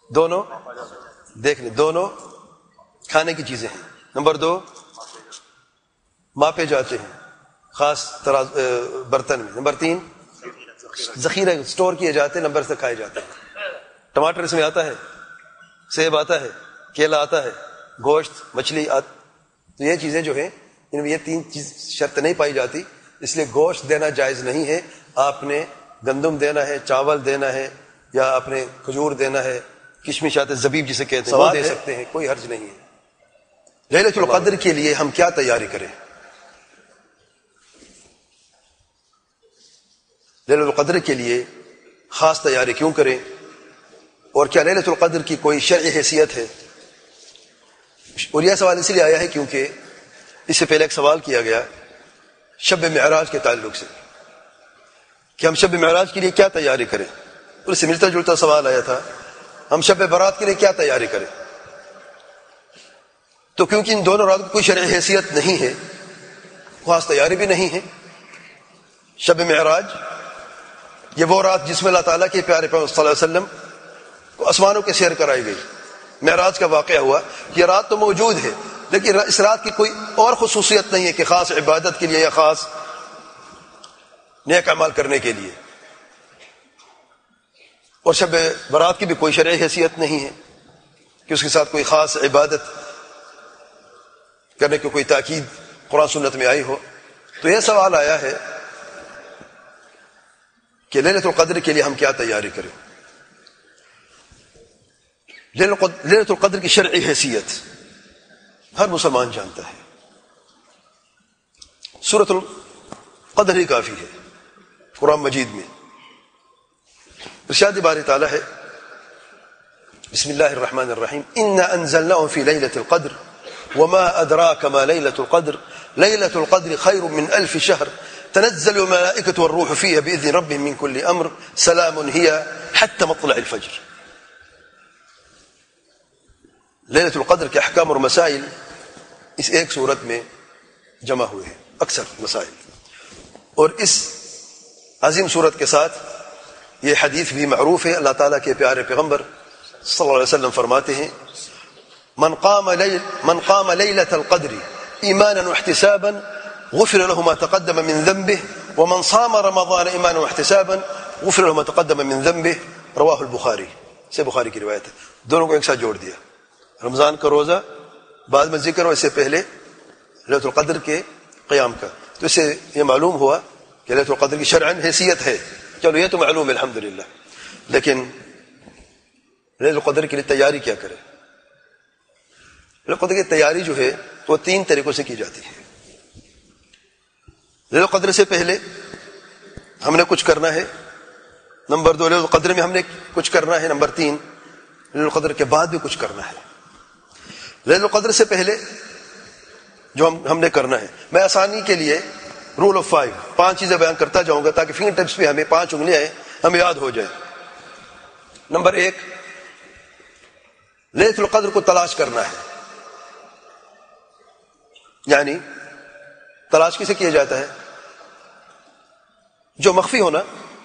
دونوں دیکھ لیں، دونوں کھانے کی چیزیں ہیں. نمبر 2 ماپے جاتے ہیں خاص برتن میں. نمبر 3 ذخیرہ اسٹور کیے جاتے ہیں، نمبر سے کھائے جاتے ہیں. ٹماٹر اس میں آتا ہے، سیب آتا ہے، کیلا آتا ہے، گوشت مچھلی تو یہ چیزیں جو ہیں ان میں یہ 3 چیز شرط نہیں پائی جاتی، اس لیے گوشت دینا جائز نہیں ہے. آپ نے گندم دینا ہے، چاول دینا ہے، یا آپ نے کھجور دینا ہے، کشمش آتے زبیب جسے کہتے ہیں وہ دے سکتے ہیں، کوئی حرج نہیں ہے. لیلۃ القدر کے لیے ہم کیا تیاری کریں؟ لیلۃ القدر کے لیے خاص تیاری کیوں کریں، اور کیا لیلۃ القدر کی کوئی شرعی حیثیت ہے؟ اور یہ سوال اس لیے آیا ہے کیونکہ اس سے پہلے ایک سوال کیا گیا شب معراج کے تعلق سے کہ ہم شب معراج کے لیے کیا تیاری کریں. اور اس سے ملتا جلتا سوال آیا تھا ہم شب برات کے لیے کیا تیاری کریں. تو کیونکہ ان دونوں راتوں کی کوئی شرعی حیثیت نہیں ہے، خاص تیاری بھی نہیں ہے. شب معراج یہ وہ رات جس میں اللہ تعالیٰ کے پیارے پیغمبر صلی اللہ علیہ وسلم کو آسمانوں کے سیر کرائی گئی. معراج کا واقعہ ہوا، یہ رات تو موجود ہے لیکن اس رات کی کوئی اور خصوصیت نہیں ہے کہ خاص عبادت کے لیے یا خاص نیک اعمال کرنے کے لیے. اور شب برات کی بھی کوئی شرعی حیثیت نہیں ہے کہ اس کے ساتھ کوئی خاص عبادت کرنے کی کوئی تاکید قرآن سنت میں آئی ہو. تو یہ سوال آیا ہے کہ لیلۃ القدر کے لیے ہم کیا تیاری کریں. لیلۃ القدر کی شرعی حیثیت ہر مسلمان جانتا ہے. سورۃ القدر ہی کافی ہے قرآن مجید میں. ارشاد باری تعالیٰ ہے بسم اللہ الرحمن الرحیم انا انزلناه في ليلة القدر وما ادراك ما ليلة القدر ليلة القدر خير من 1000 شهر تنزل الملائكة والروح فيها بإذن ربهم من كل أمر سلام هي حتى مطلع الفجر. لیلۃ القدر کے احکام اور مسائل اس ایک صورت میں جمع ہوئے ہیں، اکثر مسائل. اور اس عظیم صورت کے ساتھ یہ حدیث بھی معروف ہے. اللہ تعالیٰ کے پیارے پیغمبر صلی اللہ علیہ وسلم فرماتے ہیں من قام لیلۃ القدر ایمانا واحتسابا غفر له ما تقدم من ذنبه ومن صام رمضان ایمانا واحتسابا غفر له ما تقدم من ذنبه رواہ البخاری. سے بخاری کی روایت ہے. دونوں کو ایک ساتھ جوڑ دیا. رمضان کا روزہ بعد میں ذکر ہو، اس سے پہلے لیلۃ القدر کے قیام کا. تو اس سے یہ معلوم ہوا کہ لیلۃ القدر کی شرعاً حیثیت ہے. چلو یہ تو معلوم ہے الحمدللہ. لیکن لیلۃ القدر کے لیے تیاری کیا کرے؟ لیلۃ القدر کی تیاری جو ہے وہ 3 طریقوں سے کی جاتی ہے. لیلۃ القدر سے پہلے ہم نے کچھ کرنا ہے. نمبر 2 لیلۃ القدر میں ہم نے کچھ کرنا ہے. نمبر 3 لیلۃ القدر کے بعد بھی کچھ کرنا ہے. لیلۃ القدر سے پہلے جو ہم نے کرنا ہے، میں آسانی کے لیے رول آف 5 چیزیں بیان کرتا جاؤں گا تاکہ فنگر ٹپس پہ ہمیں 5 انگلیاں ہیں ہمیں یاد ہو جائے. نمبر 1 لیلۃ القدر کو تلاش کرنا ہے. یعنی تلاش کسے کیا جاتا ہے؟ جو مخفی ہونا.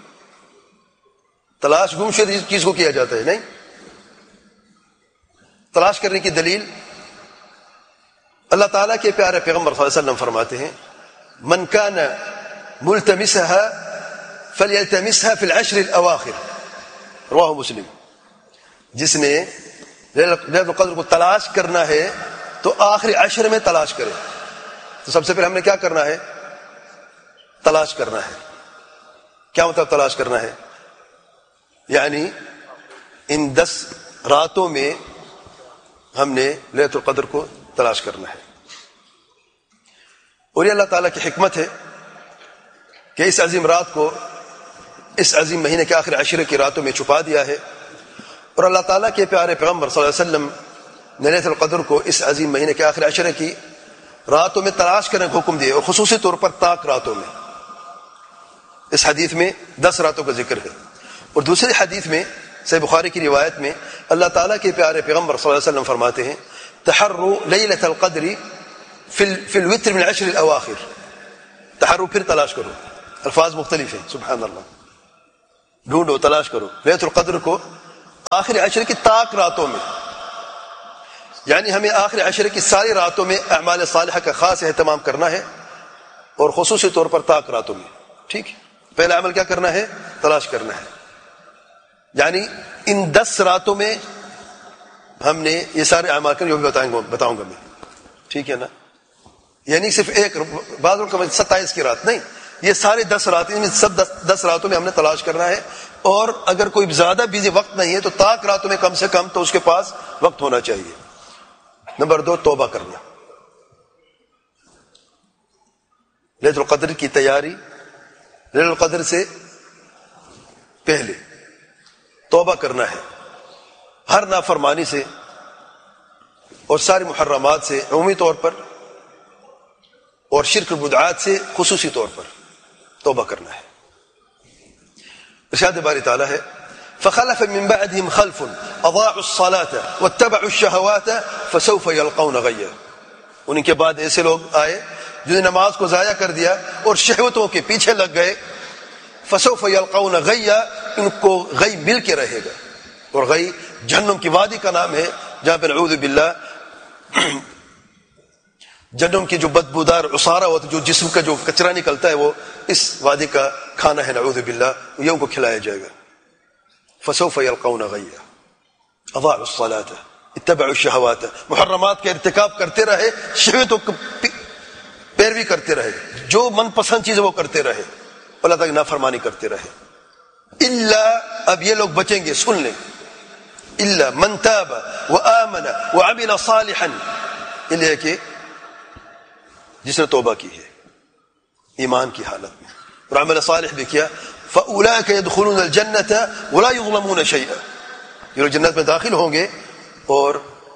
تلاش گمشدہ چیز کو کیا جاتا ہے نہیں. تلاش کرنے کی دلیل اللہ تعالیٰ کے پیارے پیغمبر صلی اللہ علیہ وسلم فرماتے ہیں من كان ملتمسها فليلتمسها في العشر الأواخر رواہ مسلم. جس نے لیلۃ القدر کو تلاش کرنا ہے تو آخری 10 میں تلاش کرے. تو سب سے پہلے ہم نے کیا کرنا ہے؟ تلاش کرنا ہے. کیا مطلب تلاش کرنا ہے؟ یعنی ان 10 راتوں میں ہم نے لیلۃ القدر کو تلاش کرنا ہے. اور یہ اللہ تعالیٰ کی حکمت ہے کہ اس عظیم رات کو اس عظیم مہینے کے آخر 10 کی راتوں میں چھپا دیا ہے. اور اللہ تعالیٰ کے پیارے پیغمبر صلی اللہ علیہ وسلم نے لیلۃ القدر کو اس عظیم مہینے کے آخر 10 کی راتوں میں تلاش کرنے کا حکم دیا، اور خصوصی طور پر طاق راتوں میں. اس حدیث میں 10 راتوں کا ذکر ہے. اور دوسری حدیث میں صحیح بخاری کی روایت میں اللہ تعالیٰ کے پیارے پیغمبر صلی اللہ علیہ وسلم فرماتے ہیں تحروا لیلۃ القدر فی الوتر من 10 الاواخر. تحروا پھر تلاش کرو، الفاظ مختلف ہیں. سبحان اللہ. ڈھونڈو، تلاش کرو لیلۃ القدر کو آخر عشر کی طاق راتوں میں، یعنی ہمیں آخر عشر کی ساری راتوں میں اعمال صالحہ کا خاص اہتمام کرنا ہے، اور خصوصی طور پر طاق راتوں میں. ٹھیک ہے، پہلا عمل کیا کرنا ہے؟ تلاش کرنا ہے. یعنی ان 10 راتوں میں ہم نے یہ سارے اعمال کرنے، جو بھی بتاؤں گا میں. ٹھیک ہے نا؟ یعنی صرف ایک، بعض لوگوں کا 27 کی رات نہیں، یہ سارے 10 راتیں، سب 10 راتوں میں ہم نے تلاش کرنا ہے. اور اگر کوئی زیادہ بزی وقت نہیں ہے تو طاق راتوں میں کم سے کم تو اس کے پاس وقت ہونا چاہیے. نمبر 2، توبہ کرنا. لیلۃ القدر کی تیاری لیلۃ القدر سے پہلے توبہ کرنا ہے، ہر نافرمانی سے اور ساری محرمات سے عمومی طور پر، اور شرک بدعات سے خصوصی طور پر توبہ کرنا ہے. ارشاد باری تعالیٰ ہے فخلف من بعدهم خلف اضاعوا الصلاة واتبعوا الشهوات فسوف يلقون غيا. ان کے بعد ایسے لوگ آئے جنہوں نے نماز کو ضائع کر دیا اور شہوتوں کے پیچھے لگ گئے. فسوف يلقون غيا، ان کو غی مل کے رہے گا. اور غی جہنم کی وادی کا نام ہے، جہاں پہ نعوذ باللہ جہنم کی جو بدبودار عصارہ ہوتا ہے، جو جسم کا جو کچرا نکلتا ہے، وہ اس وادی کا کھانا ہے، نعوذ باللہ. یہ ان کو کھلایا جائے گا. فسوف يلقون غيا اضاعوا الصلاة اتبعوا الشهوات، محرمات کا ارتکاب کرتے رہے، شہوتوں کی پیروی کرتے رہے، جو من پسند چیز وہ کرتے رہے، اللہ تعالیٰ کی نافرمانی کرتے رہے. الا، اب یہ لوگ بچیں گے، سن لیں، الا من تاب وآمن وعمل صالحا، الا کہ جس نے توبہ کی ہے ایمان کی حالت میں اور عمل صالح بھی کیا. فأولئك يدخلون الجنة ولا يظلمون شيئا، یہ لوگ جنت میں داخل ہوں گے اور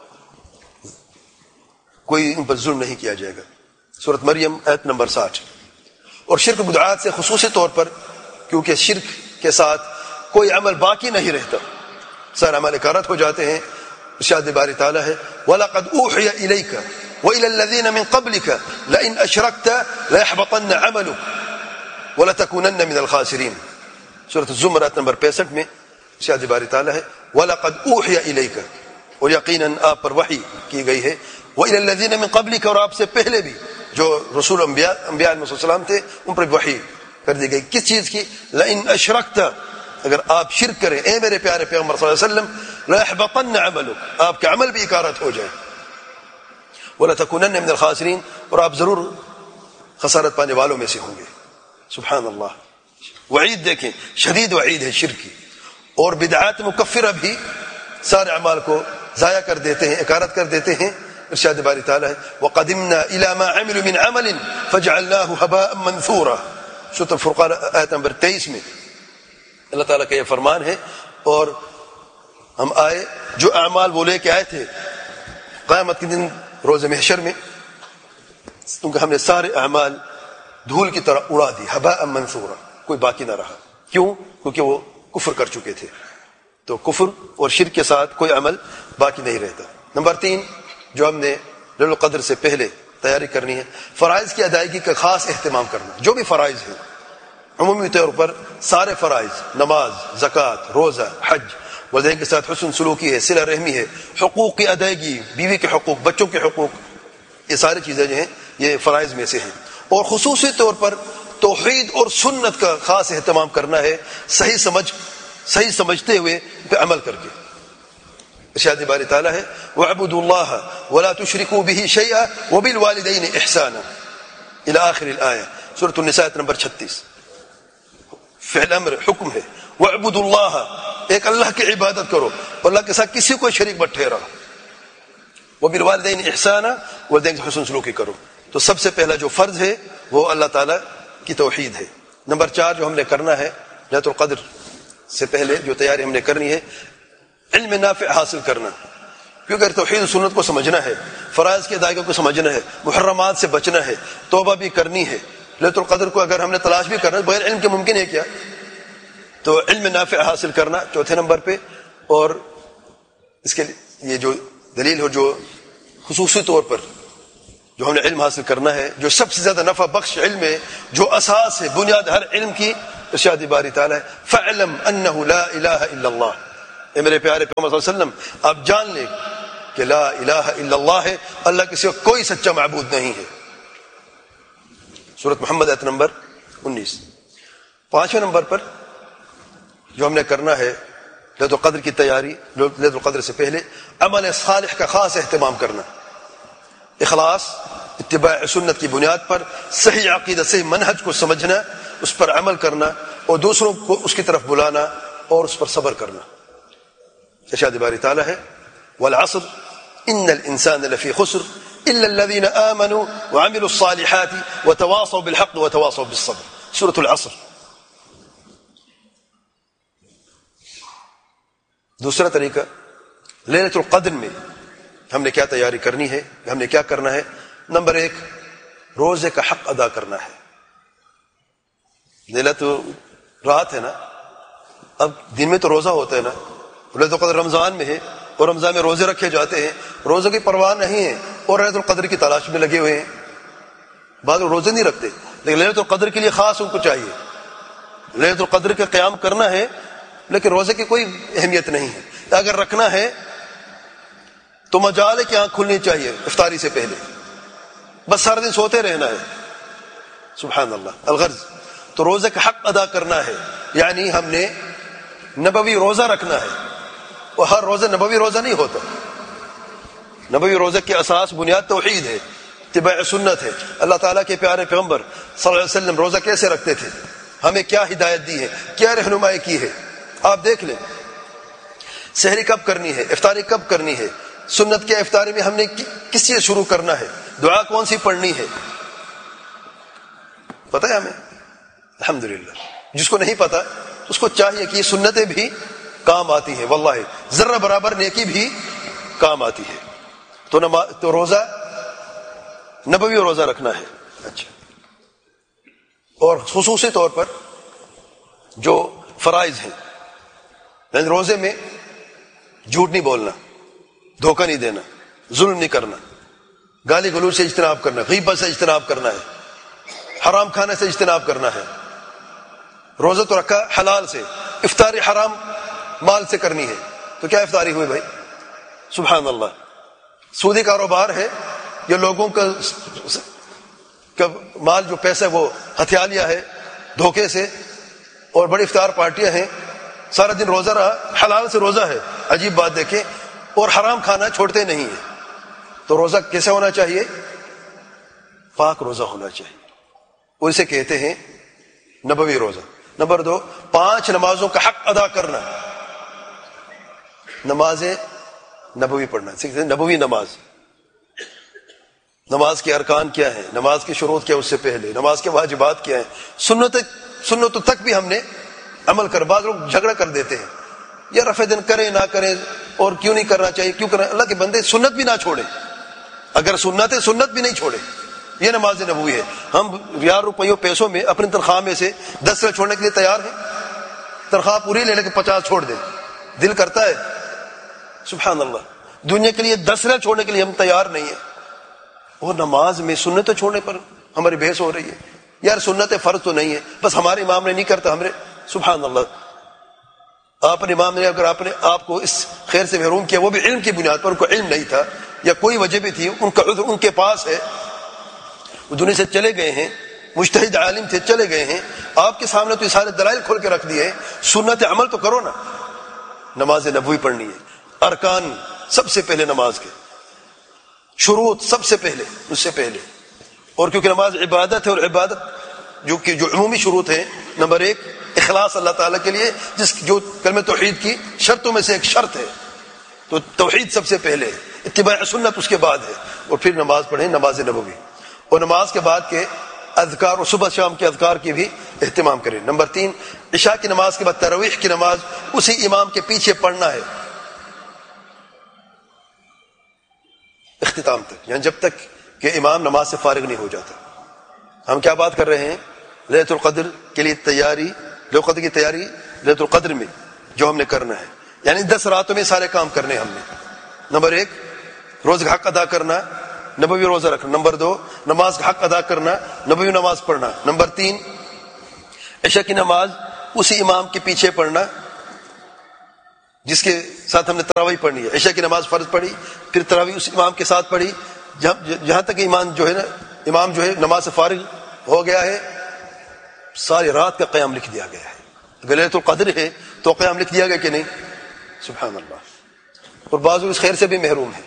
کوئی ان پر ظلم نہیں کیا جائے گا. سورۃ مریم آیت نمبر 60. اور شرک بدعات سے خصوصی طور پر، کیونکہ شرک کے ساتھ کوئی عمل باقی نہیں رہتا، سارے عمل اکارت ہو جاتے ہیں. ارشاد باری تعالیٰ ہے وَلَقَدْ أُوحِيَ إِلَيْكَ وَإِلَى الَّذِينَ مِنْ قَبْلِكَ لَئِنْ أَشْرَكْتَ لَيَحْبَطَنَّ عَمَلُكَ وَلَتَكُونَنَّ مِنَ الْخَاسِرِينَ. سورۃ الزمر آیت نمبر 65 میں ارشاد باری تعالیٰ ہے وَلَقَدْ أُوحِيَ إِلَيْكَ، اور یقیناً آپ پر وحی کی گئی ہے، وَإِلَى الَّذِينَ مِنْ قَبْلِكَ، اور آپ سے پہلے بھی جو رسول انبیاء علیہ السلام تھے ان پر وحی کر دی گئی. کس چیز کی؟ لَإِنْ أَشْرَكْتَ، اگر آپ شرک کریں اے میرے پیارے پیغمبر صلی اللہ علیہ وسلم، لَيَحْبَطَنَّ عَمَلُكَ، آپ کا عمل بھی اکارت ہو جائے، وَلَتَكُونَنَّ مِنَ الْخَاسِرِينَ، اور آپ ضرور خسارت پانے والوں میں سے ہوں گے. سبحان اللہ. وعید دیکھیں، شدید وعید ہے شرک کی. اور بدعات مکفرہ بھی سارے اعمال کو ضائع کر دیتے ہیں، اکارت کر دیتے ہیں. ارشاد باری تعالیٰ ہے وَقَدِمْنَا إِلَى مَا عَمِلُوا مِنْ عَمَلٍ فَجَعَلْنَاهُ هَبَاءً مَنْثُورًا. سورۃ الفرقان آیت نمبر 23 میں اللہ تعالیٰ کا یہ فرمان ہے. اور ہم آئے جو اعمال وہ لے کے آئے تھے قیامت کے دن روز محشر میں، کیونکہ ہم نے سارے اعمال دھول کی طرح اڑا دی، ہباء منثورا، کوئی باقی نہ رہا. کیوں؟ کیونکہ وہ کفر کر چکے تھے. تو کفر اور شرک کے ساتھ کوئی عمل باقی نہیں رہتا. نمبر 3 جو ہم نے لیلۃ القدر سے پہلے تیاری کرنی ہے، فرائض کی ادائیگی کا خاص اہتمام کرنا. جو بھی فرائض ہیں، عمومی طور پر سارے فرائض، نماز، زکوٰۃ، روزہ، حج، والدین کے ساتھ حسن سلوکی ہے، صلہ رحمی ہے، حقوق کی ادائیگی، بیوی کے حقوق، بچوں کے حقوق، یہ ساری چیزیں جو ہیں یہ فرائض میں سے ہیں. اور خصوصی طور پر توحید اور سنت کا خاص اہتمام کرنا ہے، صحیح سمجھتے ہوئے پہ عمل کر کے. ارشاد باری تعالیٰ ہے وَاعْبُدُوا اللَّهَ وَلَا تُشْرِكُوا بِهِ شَيْئًا وَبِالْوَالِدَيْنِ إِحْسَانًا إلى آخر الآیہ. سورۃ النساء نمبر 36. فعل امر، حکم ہے. وَاعْبُدُوا اللَّهَ، ایک اللہ کی عبادت کرو، اللہ کے ساتھ کسی کو شریک مت ٹھہراؤ. وَبِالْوَالِدَيْنِ إِحْسَانًا، والدین سے حسن سلوکی کرو. تو سب سے پہلا جو فرض ہے وہ اللہ تعالیٰ کی توحید ہے. نمبر 4 جو ہم نے کرنا ہے لیلۃ القدر سے پہلے جو تیاری ہم نے کرنی ہے، علم نافع حاصل کرنا. کیونکہ توحید و سنت کو سمجھنا ہے، فرائض کی ادائیگی کو سمجھنا ہے، محرمات سے بچنا ہے، توبہ بھی کرنی ہے. لیلۃ القدر کو اگر ہم نے تلاش بھی کرنا ہے بغیر علم کے ممکن ہے کیا؟ تو علم نافع حاصل کرنا 4 نمبر پہ. اور اس کے یہ جو دلیل ہو جو خصوصی طور پر جو ہم نے علم حاصل کرنا ہے، جو سب سے زیادہ نفع بخش علم ہے، جو اساس ہے، بنیاد ہر علم کی، ارشاد باری تعالیٰ ہے فَاعْلَمْ أَنَّهُ لَا إِلَهَ إِلَّا اللَّهُ، اے میرے پیارے پیغمبر صلی اللہ علیہ وسلم آپ جان لیں کہ لا الہ الا اللہ ہے، اللہ کے سوا کوئی سچا معبود نہیں ہے۔ سورۃ محمد آیت نمبر 19۔ 5ویں نمبر پر جو ہم نے کرنا ہے لیلۃ القدر کی تیاری، لیلۃ القدر سے پہلے عمل صالح کا خاص اہتمام کرنا، اخلاص، اتباع سنت کی بنیاد پر صحیح عقیدہ، صحیح منہج کو سمجھنا، اس پر عمل کرنا اور دوسروں کو اس کی طرف بلانا اور اس پر صبر کرنا۔ ارشاد باری تعالیٰ ہے والعصر ان الانسان لفی خسر الا الذین آمنوا وعملوا الصالحات وتواصوا بالحق وتواصوا بالصبر، سورۃ العصر۔ دوسرا طریقہ لیلۃ القدر میں ہم نے کیا تیاری کرنی ہے، ہم نے کیا کرنا ہے؟ نمبر 1 روزے کا حق ادا کرنا ہے۔ لیلۃ رات ہے نا، اب دن میں تو روزہ ہوتا ہے نا، لیلۃ القدر رمضان میں ہے اور رمضان میں روزے رکھے جاتے ہیں، روزے کی پرواہ نہیں ہے اور لیلۃ القدر کی تلاش میں لگے ہوئے ہیں۔ بعض لوگ روزے نہیں رکھتے لیکن لیلۃ القدر کے لیے خاص ان کو چاہیے، لیلۃ القدر کا قیام کرنا ہے لیکن روزے کی کوئی اہمیت نہیں ہے۔ اگر رکھنا ہے تو مجال ہے کہ آنکھ کھلنی چاہیے افطاری سے پہلے، بس سارا دن سوتے رہنا ہے۔ سبحان اللہ۔ الغرض تو روزے کا حق ادا کرنا ہے، یعنی ہم نے نبوی روزہ رکھنا ہے، اور ہر روزہ نبوی روزہ نہیں ہوتا۔ نبوی روزے کی اساس بنیاد توحید ہے، اتباع سنت ہے۔ اللہ تعالیٰ کے پیارے پیغمبر صلی اللہ علیہ وسلم روزہ کیسے رکھتے تھے، ہمیں کیا ہدایت دی ہے، کیا رہنمائی کی ہے، آپ دیکھ لیں۔ سحری کب کرنی ہے، افطاری کب کرنی ہے، سنت کے افطاری میں ہم نے کس سے شروع کرنا ہے، دعا کون سی پڑھنی ہے، پتہ ہے ہمیں؟ الحمدللہ۔ جس کو نہیں پتا اس کو چاہیے کہ یہ سنتیں بھی کام آتی ہیں، واللہ ذرہ برابر نیکی بھی کام آتی ہے۔ تو روزہ نبوی روزہ رکھنا ہے۔ اچھا، اور خصوصی طور پر جو فرائض ہیں، یعنی روزے میں جھوٹ نہیں بولنا، دھوکہ نہیں دینا، ظلم نہیں کرنا، گالی گلوچ سے اجتناب کرنا، غیبت سے اجتناب کرنا ہے، حرام کھانے سے اجتناب کرنا ہے۔ روزہ تو رکھا حلال سے، افطاری حرام مال سے کرنی ہے، تو کیا افطاری ہوئی بھائی؟ سبحان اللہ۔ سودی کاروبار ہے، یہ لوگوں کا مال جو پیسہ وہ ہتھیا لیا ہے دھوکے سے، اور بڑی افطار پارٹیاں ہیں، سارا دن روزہ رہا، حلال سے روزہ ہے، عجیب بات دیکھیں، اور حرام کھانا چھوڑتے نہیں ہیں۔ تو روزہ کیسے ہونا چاہیے؟ پاک روزہ ہونا چاہیے، اسے کہتے ہیں نبوی روزہ۔ نمبر 2 5 نمازوں کا حق ادا کرنا، نماز نبوی پڑھنا، نبوی نماز۔ نماز کے ارکان کیا ہیں، نماز کی شروط کیا اس سے پہلے، نماز کے واجبات کیا ہیں، سنتوں تک بھی ہم نے عمل کر۔ بعض لوگ جھگڑا کر دیتے ہیں، یا رفع دن کریں نہ کریں، اور کیوں نہیں کرنا چاہیے، کیوں کرنا؟ اللہ کے بندے سنت بھی نہ چھوڑے، اگر سنت ہے سنت بھی نہیں چھوڑے، یہ نماز نبوی ہے۔ ہم ہزار روپیوں پیسوں میں اپنی تنخواہ میں سے 10 چھوڑنے کے لیے تیار ہیں، تنخواہ پوری لے لے کے 50 چھوڑ دیں، دل کرتا ہے؟ سبحان اللہ۔ دنیا کے لیے 10 چھوڑنے کے لیے ہم تیار نہیں ہیں، اور نماز میں سنتیں چھوڑنے پر ہماری بحث ہو رہی ہے۔ یار سنت فرض تو نہیں ہے، بس ہمارے امام نے نہیں کرتا، ہمارے سبحان اللہ۔ آپ نے امام نے اگر آپ نے آپ کو اس خیر سے محروم کیا، وہ بھی علم کی بنیاد پر، ان کو علم نہیں تھا یا کوئی وجہ بھی تھی، ان کا عذر ان کے پاس ہے، وہ دنیا سے چلے گئے ہیں، مجتہد عالم تھے، چلے گئے ہیں، آپ کے سامنے تو یہ سارے دلائل کھول کے رکھ دیے ہیں، سنت عمل تو کرو نا۔ نماز نبوی پڑھنی ہے، ارکان سب سے پہلے نماز کے، شروط سب سے پہلے، اس سے پہلے، اور کیونکہ نماز عبادت ہے، اور عبادت جو عمومی شروط ہیں، نمبر 1 اخلاص اللہ تعالیٰ کے لیے، جو کلمہ توحید کی شرطوں میں سے ایک شرط ہے، تو توحید سب سے پہلے، اتباع سنت اس کے بعد ہے، اور پھر نماز پڑھیں نماز نبوی، اور نماز کے بعد کے اذکار اور صبح شام کے اذکار کی بھی اہتمام کریں۔ نمبر 3 عشاء کی نماز کے بعد تراویح کی نماز اسی امام کے پیچھے پڑھنا ہے اختتام تک، یعنی جب تک کہ امام نماز سے فارغ نہیں ہو جاتا۔ ہم کیا بات کر رہے ہیں؟ لیلۃ القدر کے لیے تیاری، لیلۃ القدر کی تیاری لیلۃ القدر میں جو ہم نے کرنا ہے، یعنی 10 راتوں میں سارے کام کرنے ہم نے۔ نمبر 1 روز کا حق ادا کرنا، نبوی روزہ رکھنا۔ نمبر 2 نماز کا حق ادا کرنا، نبوی نماز پڑھنا۔ نمبر 3 عشاء کی نماز اسی امام کے پیچھے پڑھنا، جس کے ساتھ ہم نے تراویح پڑھنی ہے، عشاء کی نماز فرض پڑھی، پھر تراویح اس امام کے ساتھ پڑھی، جہاں تک امام جو ہے نماز سے فارغ ہو گیا ہے، ساری رات کا قیام لکھ دیا گیا ہے۔ اگر لیلۃ القدر ہے تو قیام لکھ دیا گیا کہ نہیں؟ سبحان اللہ۔ اور بعض اس خیر سے بھی محروم ہے۔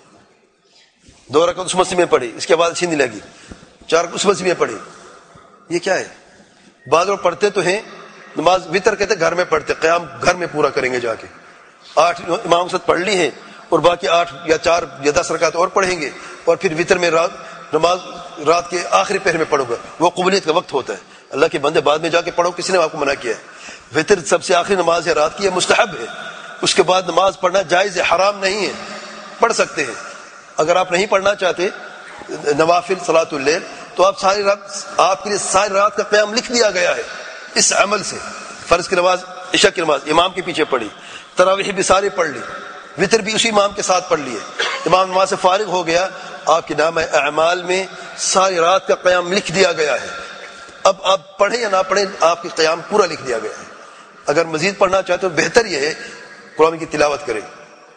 2 رکعت اس مسجد میں پڑھی، اس کے بعد اچھی نہیں لگی، 4 اس مسجد میں پڑھی، یہ کیا ہے؟ بعض لوگ پڑھتے تو ہیں نماز وتر کہتے گھر میں پڑھتے، قیام گھر میں پورا کریں گے جا کے، 8 امام سے پڑھ لی ہیں اور باقی 8 یا 4 یا 10 رکعت اور پڑھیں گے، اور پھر وتر میں نماز رات کے آخری پہر میں پڑھو گا، وہ قبولیت کا وقت ہوتا ہے۔ اللہ کے بندے بعد میں جا کے پڑھو، کسی نے آپ کو منع کیا ہے؟ وتر سب سے آخری نماز ہے رات کی، یہ مستحب ہے، اس کے بعد نماز پڑھنا جائز ہے، حرام نہیں ہے، پڑھ سکتے ہیں۔ اگر آپ نہیں پڑھنا چاہتے نوافل صلاۃ اللیل تو آپ ساری رات، آپ کے لیے ساری رات کا قیام لکھ دیا گیا ہے اس عمل سے۔ فرض کی نماز، عشاء کی نماز امام کے پیچھے پڑھی، تراویح بھی ساری پڑھ لی، وتر بھی اسی امام کے ساتھ پڑھ لیے، امام نماز سے فارغ ہو گیا، آپ کے نامہ اعمال میں ساری رات کا قیام لکھ دیا گیا ہے۔ اب آپ پڑھیں یا نہ پڑھیں، آپ کے قیام پورا لکھ دیا گیا ہے۔ اگر مزید پڑھنا چاہتے تو بہتر یہ ہے قرآن کی تلاوت کریں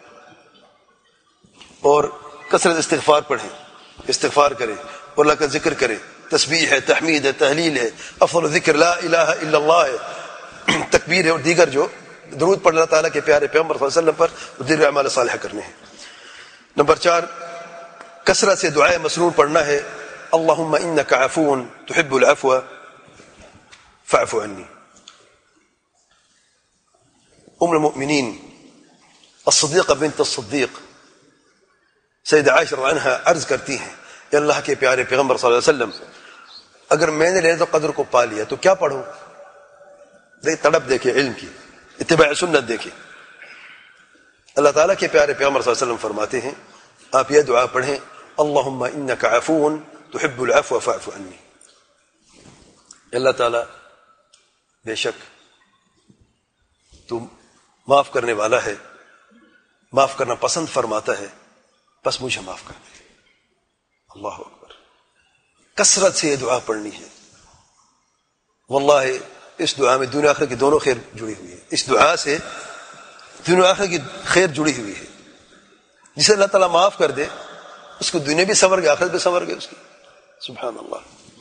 اور کثرت استغفار پڑھیں، استغفار کریں اور اللہ کا ذکر کریں، تسبیح ہے، تحمید ہے، تحلیل ہے، افضل ذکر لا الہ الا اللہ ہے، تکبیر ہے، اور دیگر جو درود پڑھ اللہ تعالیٰ کے پیارے پیغمبر صلی اللہ علیہ وسلم پر دیگر اعمال صالحہ کرنے ہیں۔ نمبر 4، کثرت سے دعائے مسنون پڑھنا ہے، اللہم انک عفو تحب العفو فاعف عنی۔ ام المؤمنین الصدیقہ بنت الصدیق سیدہ عائشہ رضی اللہ عنہا عرض کرتی ہیں کہ اللہ کے پیارے پیغمبر صلی اللہ علیہ وسلم، اگر میں نے لیلۃ القدر کو پا لیا تو کیا پڑھوں؟ تڑپ دیکھے علم کی، اتباع سنت دیکھے۔ اللہ تعالیٰ کے پیارے پیغمبر صلی اللہ علیہ وسلم فرماتے ہیں آپ یہ دعا پڑھیں، اللہم انک عفو تحب العفو فاعف عنی۔ اللہ تعالیٰ بے شک تو معاف کرنے والا ہے، معاف کرنا پسند فرماتا ہے، بس مجھے معاف کر دے۔ اللہ اکبر، کثرت سے یہ دعا پڑھنی ہے۔ واللہ اس دعا میں دنیا آخرت کی دونوں خیر جڑی ہوئی ہے، اس دعا سے دنیا آخرت کی خیر جڑی ہوئی ہے۔ جسے اللہ تعالیٰ معاف کر دے اس کو دنیا بھی سنور گئے، آخرت بھی سنور گئے اس کی۔ سبحان اللہ۔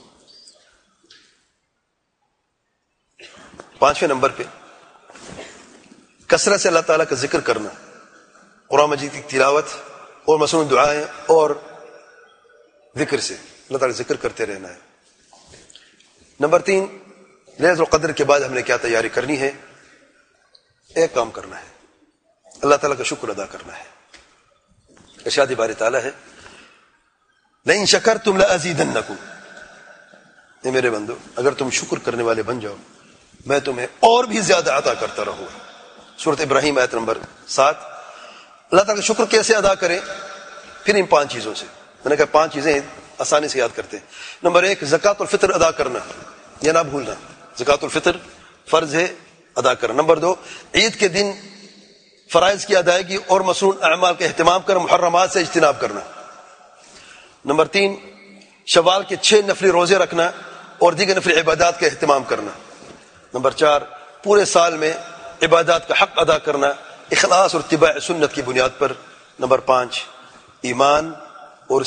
5ویں نمبر پہ کثرت سے اللہ تعالیٰ کا ذکر کرنا، قرآن مجید کی تلاوت اور مسنون دعائیں اور ذکر سے اللہ تعالیٰ ذکر کرتے رہنا ہے۔ نمبر 3، لیلۃ القدر کے بعد ہم نے کیا تیاری کرنی ہے؟ ایک کام کرنا ہے، اللہ تعالیٰ کا شکر ادا کرنا ہے۔ ارشاد باری تعالیٰ ہے لئن شکرتم لازیدنکم، اے میرے بندو اگر تم شکر کرنے والے بن جاؤ میں تمہیں اور بھی زیادہ عطا کرتا رہوں۔ سورۃ ابراہیم آیت نمبر 7۔ اللہ تعالیٰ کا شکر کیسے ادا کریں؟ پھر ان 5 چیزوں سے، میں نے کہا 5 چیزیں آسانی سے یاد کرتے ہیں۔ نمبر 1، زکوٰۃ الفطر ادا کرنا، یہ نہ بھولنا، زکوٰۃ الفطر فرض ہے، ادا کرنا۔ نمبر 2، عید کے دن فرائض کی ادائیگی اور مسنون اعمال کا اہتمام کر محرمات سے اجتناب کرنا۔ نمبر 3، شوال کے 6 نفلی روزے رکھنا اور دیگر نفلی عبادات کا اہتمام کرنا۔ نمبر 4، پورے سال میں عبادات کا حق ادا کرنا اخلاص اور اتباع سنت کی بنیاد پر۔ نمبر 5، ایمان اور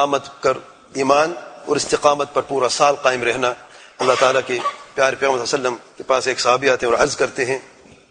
استقامت پر پورا سال قائم رہنا۔ اللہ تعالیٰ کے پیارے پیغمبر صلی اللہ علیہ وسلم کے پاس ایک صحابی آتے ہیں اور عرض کرتے ہیں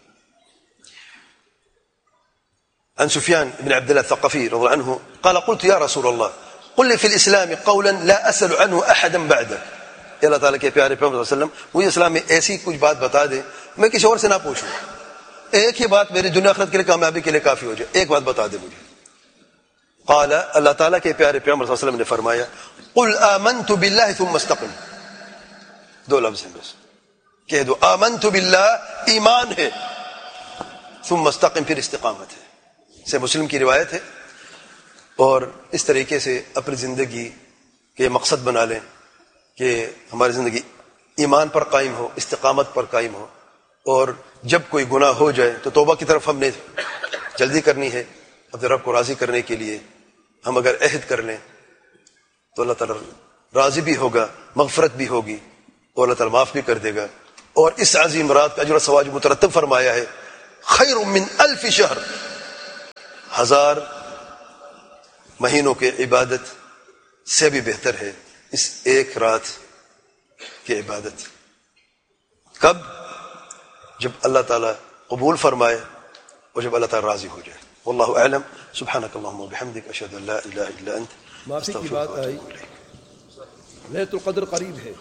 عن سفیان بن عبد الله الثقفي رضي الله عنه قال قلت يا رسول الله قل لي في الاسلام قولا لا اسال عنه احدا بعدك۔ اللہ تعالیٰ کے پیارے پیغمبر صلی اللہ علیہ وسلم مجھے اسلام میں ایسی کچھ بات بتا دے میں کسی اور سے نہ پوچھوں، ایک ہی بات میری دنیا آخرت کے لیے کامیابی کے لیے کافی ہو جائے، ایک بات بتا دے مجھے۔ قال، اللہ تعالیٰ کے پیارے پیغمبر صلی اللہ علیہ وسلم نے فرمایا قل آمنت باللہ ثم استقم، 2 لفظ ہیں بس، کہہ دو آمنت باللہ، ایمان ہے، ثم استقم، پھر استقامت ہے۔ سے مسلم کی روایت ہے، اور اس طریقے سے اپنی زندگی کے مقصد بنا لیں کہ ہماری زندگی ایمان پر قائم ہو، استقامت پر قائم ہو، اور جب کوئی گناہ ہو جائے تو توبہ کی طرف ہم نے جلدی کرنی ہے اپنے رب کو راضی کرنے کے لیے۔ ہم اگر عہد کر لیں تو اللہ تعالیٰ راضی بھی ہوگا، مغفرت بھی ہوگی، اور اللہ تعالیٰ معاف بھی کر دے گا، اور اس عظیم رات کا اجر و ثواب مترتب فرمایا ہے خیر من 1000 شہر، 1000 مہینوں کے عبادت سے بھی بہتر ہے اس ایک رات کی عبادت۔ کب؟ جب اللہ تعالیٰ قبول فرمائے اور جب اللہ تعالیٰ راضی ہو جائے۔ واللہ اعلم، سبحانک اللہم وبحمدک، اشہد ان لا الہ الا انت، معافی کی بات آئی، استغفرک واتوب الیک۔ لیلۃ القدر قریب ہے۔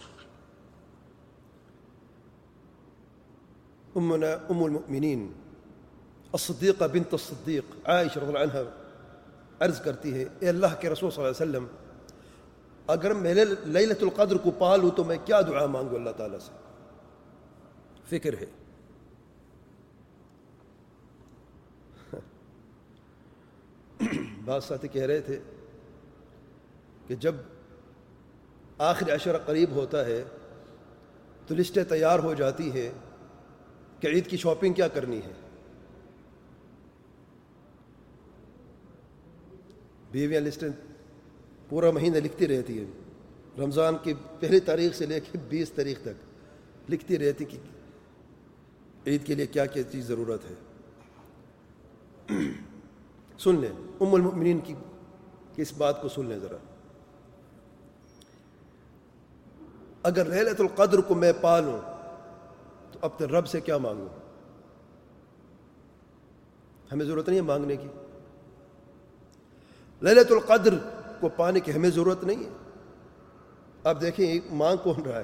امنا ام المؤمنین الصدیقہ بنت الصدیق عائشہ رضی اللہ عنہا عرض کرتی ہے، اے اللہ کے رسول صلی اللہ علیہ وسلم، اگر میں لیلۃ القدر کو پا لوں تو میں کیا دعا مانگوں اللہ تعالیٰ سے؟ فکر ہے۔ بعض ساتھی کہہ رہے تھے کہ جب آخر عشرہ قریب ہوتا ہے تو لسٹیں تیار ہو جاتی ہے کہ عید کی شاپنگ کیا کرنی ہے۔ بیویاں لسٹیں پورا مہینہ لکھتی رہتی ہیں، رمضان کی پہلی تاریخ سے لے کے 20 تاریخ تک لکھتی رہتی کہ عید کے لیے کیا کیا چیز ضرورت ہے۔ سن لیں ام المؤمنین کی اس بات کو سن لیں ذرا۔ اگر لیلۃ القدر کو میں پا لوں تو اپنے رب سے کیا مانگوں؟ ہمیں ضرورت نہیں ہے مانگنے کی، لیلۃ القدر کو پانے کی ہمیں ضرورت نہیں ہے۔ آپ دیکھیں مانگ کون رہا ہے؟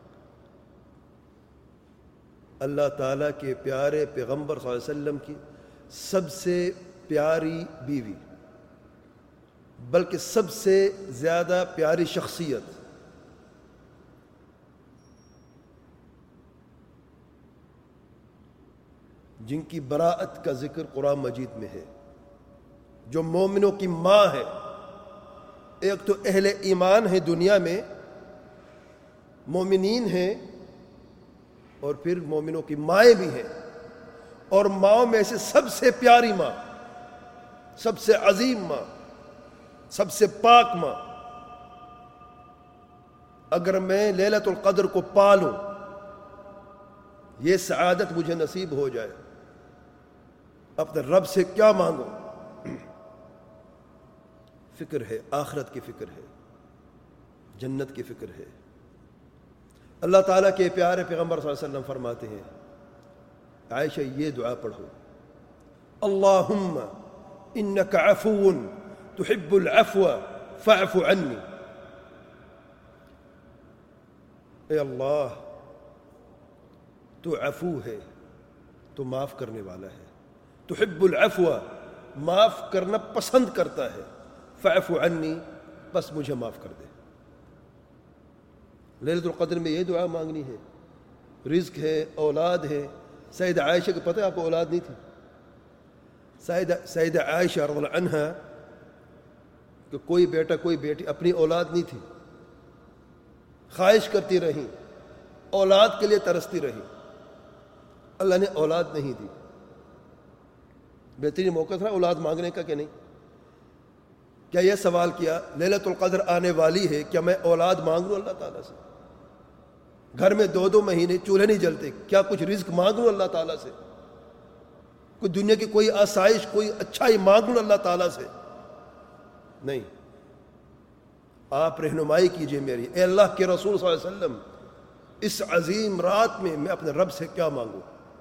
اللہ تعالیٰ کے پیارے پیغمبر صلی اللہ علیہ وسلم کی سب سے پیاری بیوی، بلکہ سب سے زیادہ پیاری شخصیت، جن کی براءت کا ذکر قرآن مجید میں ہے، جو مومنوں کی ماں ہے۔ ایک تو اہل ایمان ہے دنیا میں، مومنین ہیں، اور پھر مومنوں کی مائیں بھی ہیں، اور ماؤں میں سے سب سے پیاری ماں، سب سے عظیم ماں، سب سے پاک ماں۔ اگر میں لیلۃ القدر کو پا لوں، یہ سعادت مجھے نصیب ہو جائے، اپنے رب سے کیا مانگوں؟ فکر ہے، آخرت کی فکر ہے، جنت کی فکر ہے۔ اللہ تعالیٰ کے پیارے پیغمبر صلی اللہ علیہ وسلم فرماتے ہیں، عائشہ یہ دعا پڑھو، اللہم انک عفو تحب العفو فاعف عنی۔ اے اللہ، تو عفو ہے، تو معاف کرنے والا ہے، تحب العفو، معاف کرنا پسند کرتا ہے، فاعف عنی، بس مجھے معاف کر دے۔ لیلۃ القدر میں یہ دعا مانگنی ہے۔ رزق ہے، اولاد ہے۔ سیدہ عائشہ کو پتہ ہے آپ کو اولاد نہیں تھی؟ سیدہ عائشہ رضی اللہ عنہا کہ کوئی بیٹا کوئی بیٹی، اپنی اولاد نہیں تھی، خواہش کرتی رہیں، اولاد کے لیے ترستی رہیں، اللہ نے اولاد نہیں دی۔ بہترین موقع تھا اولاد مانگنے کا کہ نہیں؟ کیا یہ سوال کیا لیلۃ القدر آنے والی ہے، کیا میں اولاد مانگ لوں اللہ تعالیٰ سے؟ گھر میں 2 مہینے چولہے نہیں جلتے، کیا کچھ رزق مانگ لوں اللہ تعالیٰ سے؟ کوئی دنیا کی کوئی آسائش، کوئی اچھائی مانگ لوں اللہ تعالیٰ سے؟ نہیں۔ آپ رہنمائی کیجئے میری، اے اللہ کے رسول صلی اللہ علیہ وسلم، اس عظیم رات میں میں اپنے رب سے کیا مانگوں؟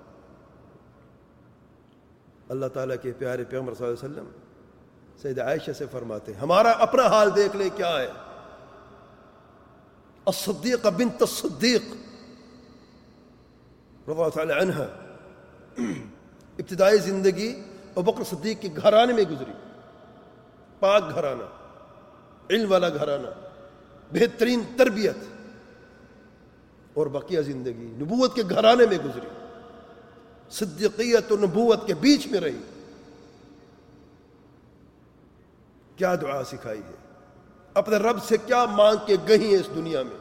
اللہ تعالیٰ کے پیارے پیغمبر صلی اللہ علیہ وسلم سیدہ عائشہ سے فرماتے ہیں، ہمارا اپنا حال دیکھ لے کیا ہے۔ الصدیقہ بنت الصدیق رضی اللہ تعالی عنہ، ابتدائی زندگی ابوبکر صدیق کے گھرانے میں گزری، پاک گھرانہ، علم والا گھرانہ، بہترین تربیت، اور بقیہ زندگی نبوت کے گھرانے میں گزری، صدیقیت و نبوت کے بیچ میں رہی۔ کیا دعا سکھائی ہے، اپنے رب سے کیا مانگ کے گئی ہیں اس دنیا میں؟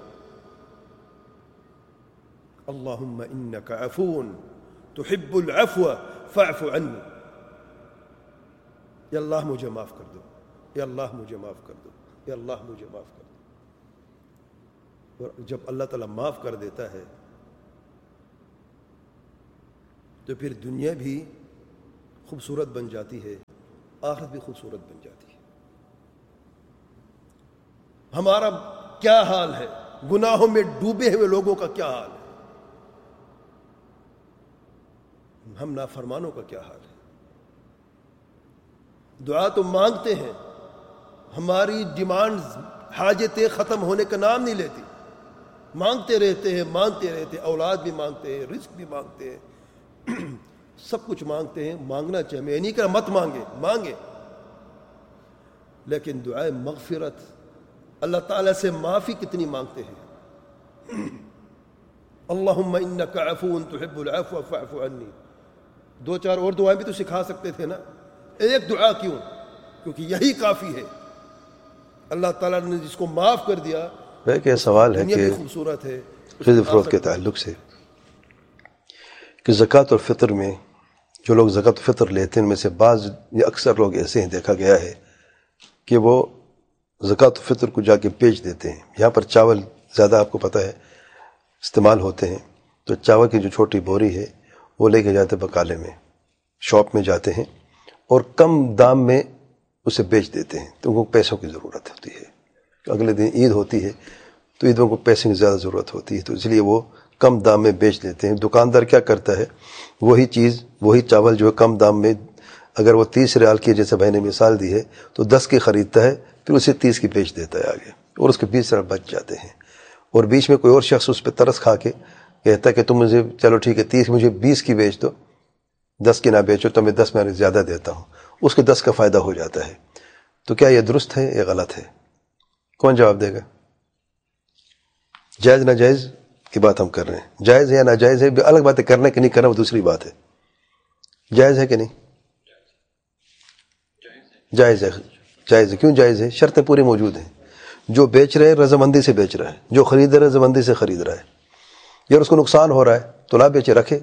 اللہم انک عفو تحب العفو فاعف عنی۔ یا اللہ مجھے معاف کر دو، یا اللہ مجھے معاف کر دو، یا اللہ مجھے معاف کر دو۔ اور جب اللہ تعالیٰ معاف کر دیتا ہے تو پھر دنیا بھی خوبصورت بن جاتی ہے، آخرت بھی خوبصورت بن جاتی ہے۔ ہمارا کیا حال ہے، گناہوں میں ڈوبے ہوئے لوگوں کا کیا حال ہے، ہم نافرمانوں کا کیا حال ہے۔ دعا تو مانگتے ہیں، ہماری ڈیمانڈ حاجتیں ختم ہونے کا نام نہیں لیتی، مانگتے رہتے ہیں، مانگتے رہتے ہیں، اولاد بھی مانگتے ہیں، رزق بھی مانگتے ہیں، سب کچھ مانگتے ہیں۔ مانگنا چاہیے، میں نہیں کہا مت مانگے، لیکن دعائے مغفرت، اللہ تعالیٰ سے معافی کتنی مانگتے ہیں؟ اللہم انک عفو تحب العفو فاعف عنی، 2-4 اور دعائیں بھی تو سکھا سکتے تھے نا، ایک دعا کیوں؟ کیونکہ یہی کافی ہے۔ اللہ تعالیٰ نے جس کو معاف کر دیا، کہ سوال ہے کہ خوبصورت ہے خرید و فروخت کے تعلق سے کہ زکوٰۃ اور فطر میں جو لوگ زکوٰۃ و فطر لیتے ہیں ان میں سے بعض یا اکثر لوگ ایسے ہیں، دیکھا گیا ہے کہ وہ زکوٰۃ و فطر کو جا کے بیچ دیتے ہیں۔ یہاں پر چاول زیادہ آپ کو پتہ ہے استعمال ہوتے ہیں، تو چاول کی جو چھوٹی بوری ہے وہ لے کے جاتے بقالے میں، شاپ میں جاتے ہیں اور کم دام میں اسے بیچ دیتے ہیں، تو ان کو پیسوں کی ضرورت ہوتی ہے۔ اگلے دن عید ہوتی ہے تو عیدوں کو پیسے کی زیادہ ضرورت ہوتی ہے، تو اس لیے وہ کم دام میں بیچ دیتے ہیں۔ دکاندار کیا کرتا ہے، وہی چیز، وہی چاول جو ہے کم دام میں، اگر وہ 30 ریال کی جیسے بھائی نے مثال دی ہے تو 10 کی خریدتا ہے، پھر اسے 30 کی بیچ دیتا ہے آگے، اور اس کے 20 ریال بچ جاتے ہیں۔ اور بیچ میں کوئی اور شخص اس پہ ترس کھا کے کہتا ہے کہ تم مجھے چلو ٹھیک ہے 30 مجھے 20 کی بیچ دو، 10 کی نہ بیچو تو میں 10 میں زیادہ دیتا ہوں، اس کے 10 کا فائدہ ہو جاتا ہے۔ تو کیا یہ درست ہے یا غلط ہے؟ کون جواب دے گا؟ جائز ناجائز کی بات ہم کر رہے ہیں، جائز ہے یا ناجائز ہے الگ بات ہے، کرنا کہ نہیں کرنا وہ دوسری بات ہے۔ جائز ہے کہ نہیں؟ جائز ہے۔ جائز ہے، کیوں جائز ہے؟ شرطیں پوری موجود ہیں۔ جو بیچ رہے رضامندی سے بیچ رہا ہے، جو خرید رہے رضامندی سے خرید رہا ہے، یا اس کو نقصان ہو رہا ہے تو نہ بیچے، رکھے۔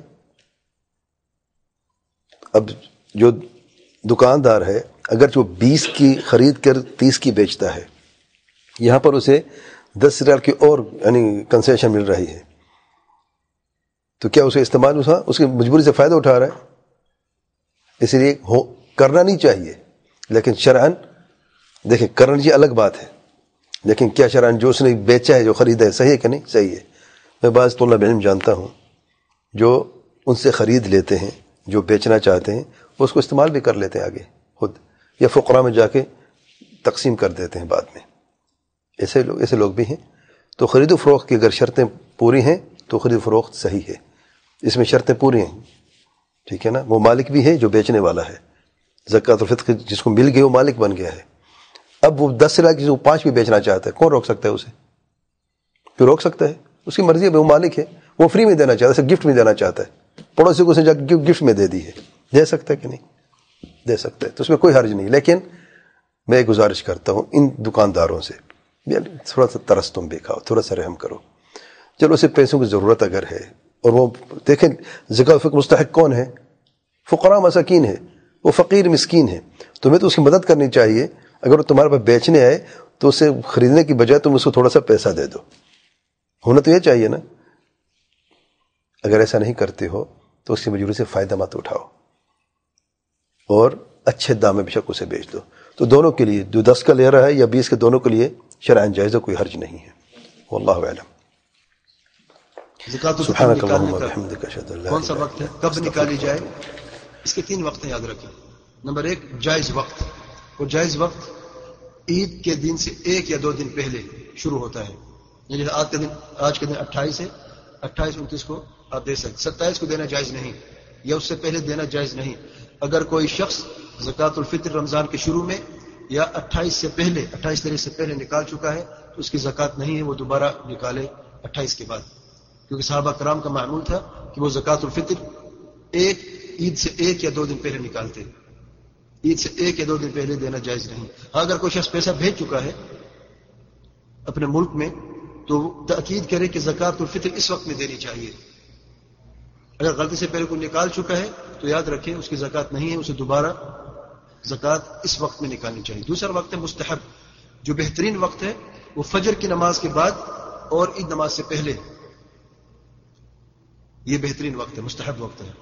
اب جو دکاندار ہے اگر جو 20 کی خرید کر 30 کی بیچتا ہے، یہاں پر اسے 10 ریال کی اور یعنی کنسیشن مل رہی ہے، تو کیا اسے استعمال اس کی مجبوری سے فائدہ اٹھا رہا ہے؟ اس لیے کرنا نہیں چاہیے، لیکن شرعاً دیکھیں کرنا چاہیے الگ بات ہے، لیکن کیا شرعاً جو اس نے بیچا ہے جو خریدا ہے صحیح ہے کہ نہیں؟ صحیح ہے۔ میں بعض طلاب علم جانتا ہوں جو ان سے خرید لیتے ہیں، جو بیچنا چاہتے ہیں وہ اس کو استعمال بھی کر لیتے ہیں آگے خود، یا فقراء میں جا کے تقسیم کر دیتے ہیں بعد میں۔ ایسے لوگ بھی ہیں۔ تو خرید و فروخت کی اگر شرطیں پوری ہیں تو خرید و فروخت صحیح ہے، اس میں شرطیں پوری ہیں، ٹھیک ہے نا؟ وہ مالک بھی ہے جو بیچنے والا ہے، زکوٰۃ الفطر جس کو مل گئی وہ مالک بن گیا ہے۔ اب وہ 10 ریال کی 5 بھی بیچنا چاہتا ہے، کون روک سکتا ہے اسے؟ کوئی روک سکتا ہے؟ اس کی مرضی ہے، وہ مالک ہے، وہ فری میں دینا چاہتا ہے، گفٹ میں دینا چاہتا ہے، پڑوسی کو اسے جا کے گفٹ میں دے دی ہے، دے سکتا ہے کہ نہیں؟ دے سکتا ہے، تو اس میں کوئی حرج نہیں۔ لیکن میں ایک گزارش کرتا ہوں ان دکانداروں سے، تھوڑا سا ترس تم بھی کھاؤ، تھوڑا سا رحم کرو۔ چلو اسے پیسوں کی ضرورت اگر ہے، اور وہ دیکھیں زکوٰۃ الفطر مستحق کون ہے؟ فقراء مساکین ہے، وہ فقیر مسکین ہے، تمہیں تو اس کی مدد کرنی چاہیے۔ اگر وہ تمہارے پاس بیچنے آئے تو اسے خریدنے کی بجائے تم اس کو تھوڑا سا پیسہ دے دو، ہونا تو یہ چاہیے نا۔ اگر ایسا نہیں کرتے ہو تو اس کی مجبوری سے فائدہ مت اٹھاؤ، اور اچھے دام میں بے شک اسے بیچ دو۔ تو دونوں کے لیے، جو 10 کا لے رہا ہے یا 20 کے، دونوں کے لیے شرعاً جائز ہے، کوئی حرج نہیں ہے۔ واللہ اعلم۔ سبحانک اللہم وبحمدک اشہد ان لا الہ الا انت۔ کون سا وقت ہے، کب نکالی جائے؟ اس کے 3 وقت یاد رکھیں۔ نمبر 1 جائز وقت، اور جائز وقت عید کے دن سے 1 یا 2 دن پہلے شروع ہوتا ہے۔ یعنی آج کے دن 28 ہے، 28 29 کو آپ دے سکتے، 27 کو دینا جائز نہیں، یا اس سے پہلے دینا جائز نہیں۔ اگر کوئی شخص زکوٰۃ الفطر رمضان کے شروع میں یا 28 سے پہلے، 28 تاریخ سے پہلے نکال چکا ہے تو اس کی زکوٰۃ نہیں ہے، وہ دوبارہ نکالے 28 کے بعد، کیونکہ صحابہ کرام کا معمول تھا کہ وہ زکوٰۃ الفطر عید سے 1 یا 2 دن پہلے نکالتے، عید سے 1 یا 2 دن پہلے دینا جائز نہیں۔ اگر کوئی شخص پیسہ بھیج چکا ہے اپنے ملک میں تو تاکید کرے کہ زکوٰۃ الفطر اس وقت میں دینی چاہیے۔ اگر غلطی سے پہلے کوئی نکال چکا ہے تو یاد رکھیں اس کی زکوٰۃ نہیں ہے، اسے دوبارہ زکوٰۃ اس وقت میں نکالنی چاہیے۔ دوسرا وقت ہے مستحب، جو بہترین وقت ہے وہ فجر کی نماز کے بعد اور عید نماز سے پہلے، یہ بہترین وقت ہے، مستحب وقت ہے۔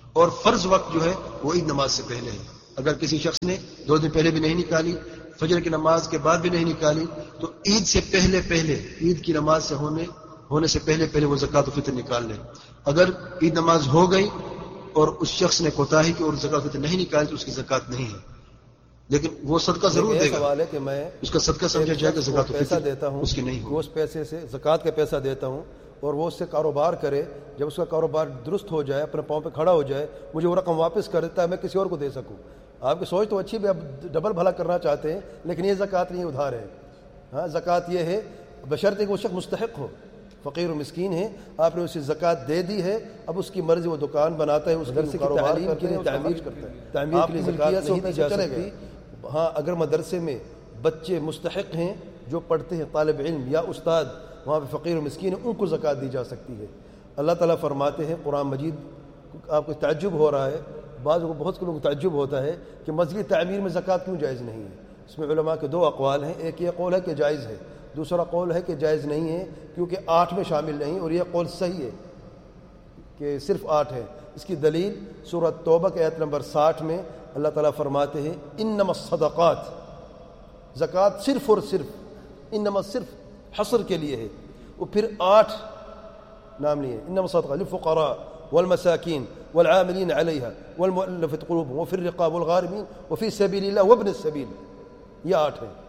اور فرض وقت جو ہے وہ عید نماز سے پہلے ہے. اگر کسی شخص نے 2 دن پہلے بھی نہیں نکالی، فجر کی نماز کے بعد بھی نہیں نکالی، تو عید سے پہلے عید کی نماز سے ہونے سے پہلے وہ زکوٰۃ الفطر نکال لے. اگر عید نماز ہو گئی اور اس شخص نے کوتاہی کی اور زکوٰۃ الفطر نہیں نکالی تو اس کی زکوٰۃ نہیں ہے، لیکن وہ صدقہ ضرور دے گا. سوال ہے کہ میں اس کا صدقہ سمجھا جائے کہ زکوٰۃ پیسہ الفطر دیتا ہوں، اس کی نہیں ہو. اس پیسے سے زکوٰۃ کا پیسہ دیتا ہوں اور وہ اس سے کاروبار کرے، جب اس کا کاروبار درست ہو جائے، اپنے پاؤں پہ کھڑا ہو جائے، مجھے وہ رقم واپس کر دیتا ہے، میں کسی اور کو دے سکوں. آپ کی سوچ تو اچھی بھی، آپ ڈبل بھلا کرنا چاہتے ہیں، لیکن یہ زکوٰۃ نہیں، ادھار ہے. ہاں زکوٰۃ یہ ہے بشرطے کہ وہ شخص مستحق ہو، فقیر و مسکین ہے، آپ نے اسے زکوٰۃ دے دی ہے، اب اس کی مرضی، وہ دکان بناتا ہے، اس مدرسے کی تعلیم کے لیے تعمیر کرتا ہے، تعمیر کے لیے زکوٰۃ نہیں دی جا سکتی. ہاں اگر مدرسے میں بچے مستحق ہیں جو پڑھتے ہیں، طالب علم یا استاد وہاں پہ فقیر و مسکین ہیں، ان کو زکوٰۃ دی جا سکتی ہے. اللہ تعالیٰ فرماتے ہیں قرآن مجید، آپ کو تعجب ہو رہا ہے، بعض کو بہت لوگوں کو تعجب ہوتا ہے کہ مسجد تعمیر میں زکوٰۃ کیوں جائز نہیں ہے. اس میں علماء کے 2 اقوال ہیں. ایک یہ قول ہے کہ جائز ہے، دوسرا قول ہے کہ جائز نہیں ہے کیونکہ 8 میں شامل نہیں، اور یہ قول صحیح ہے کہ صرف 8 ہے. اس کی دلیل سورۃ توبہ کے آیت نمبر 60 میں اللہ تعالیٰ فرماتے ہیں انما الصدقات، زکوٰۃ صرف اور صرف، انما صرف حصر کے لیے ہے، اور پھر 8 نام لیے، انما الصدقات للفقراء والمساکین والعاملین علیہا والمؤلفۃ قلوبہم وفی الرقاب والغارمین وفی سبیل اللہ وابن السبیل. یہ 8 ہیں.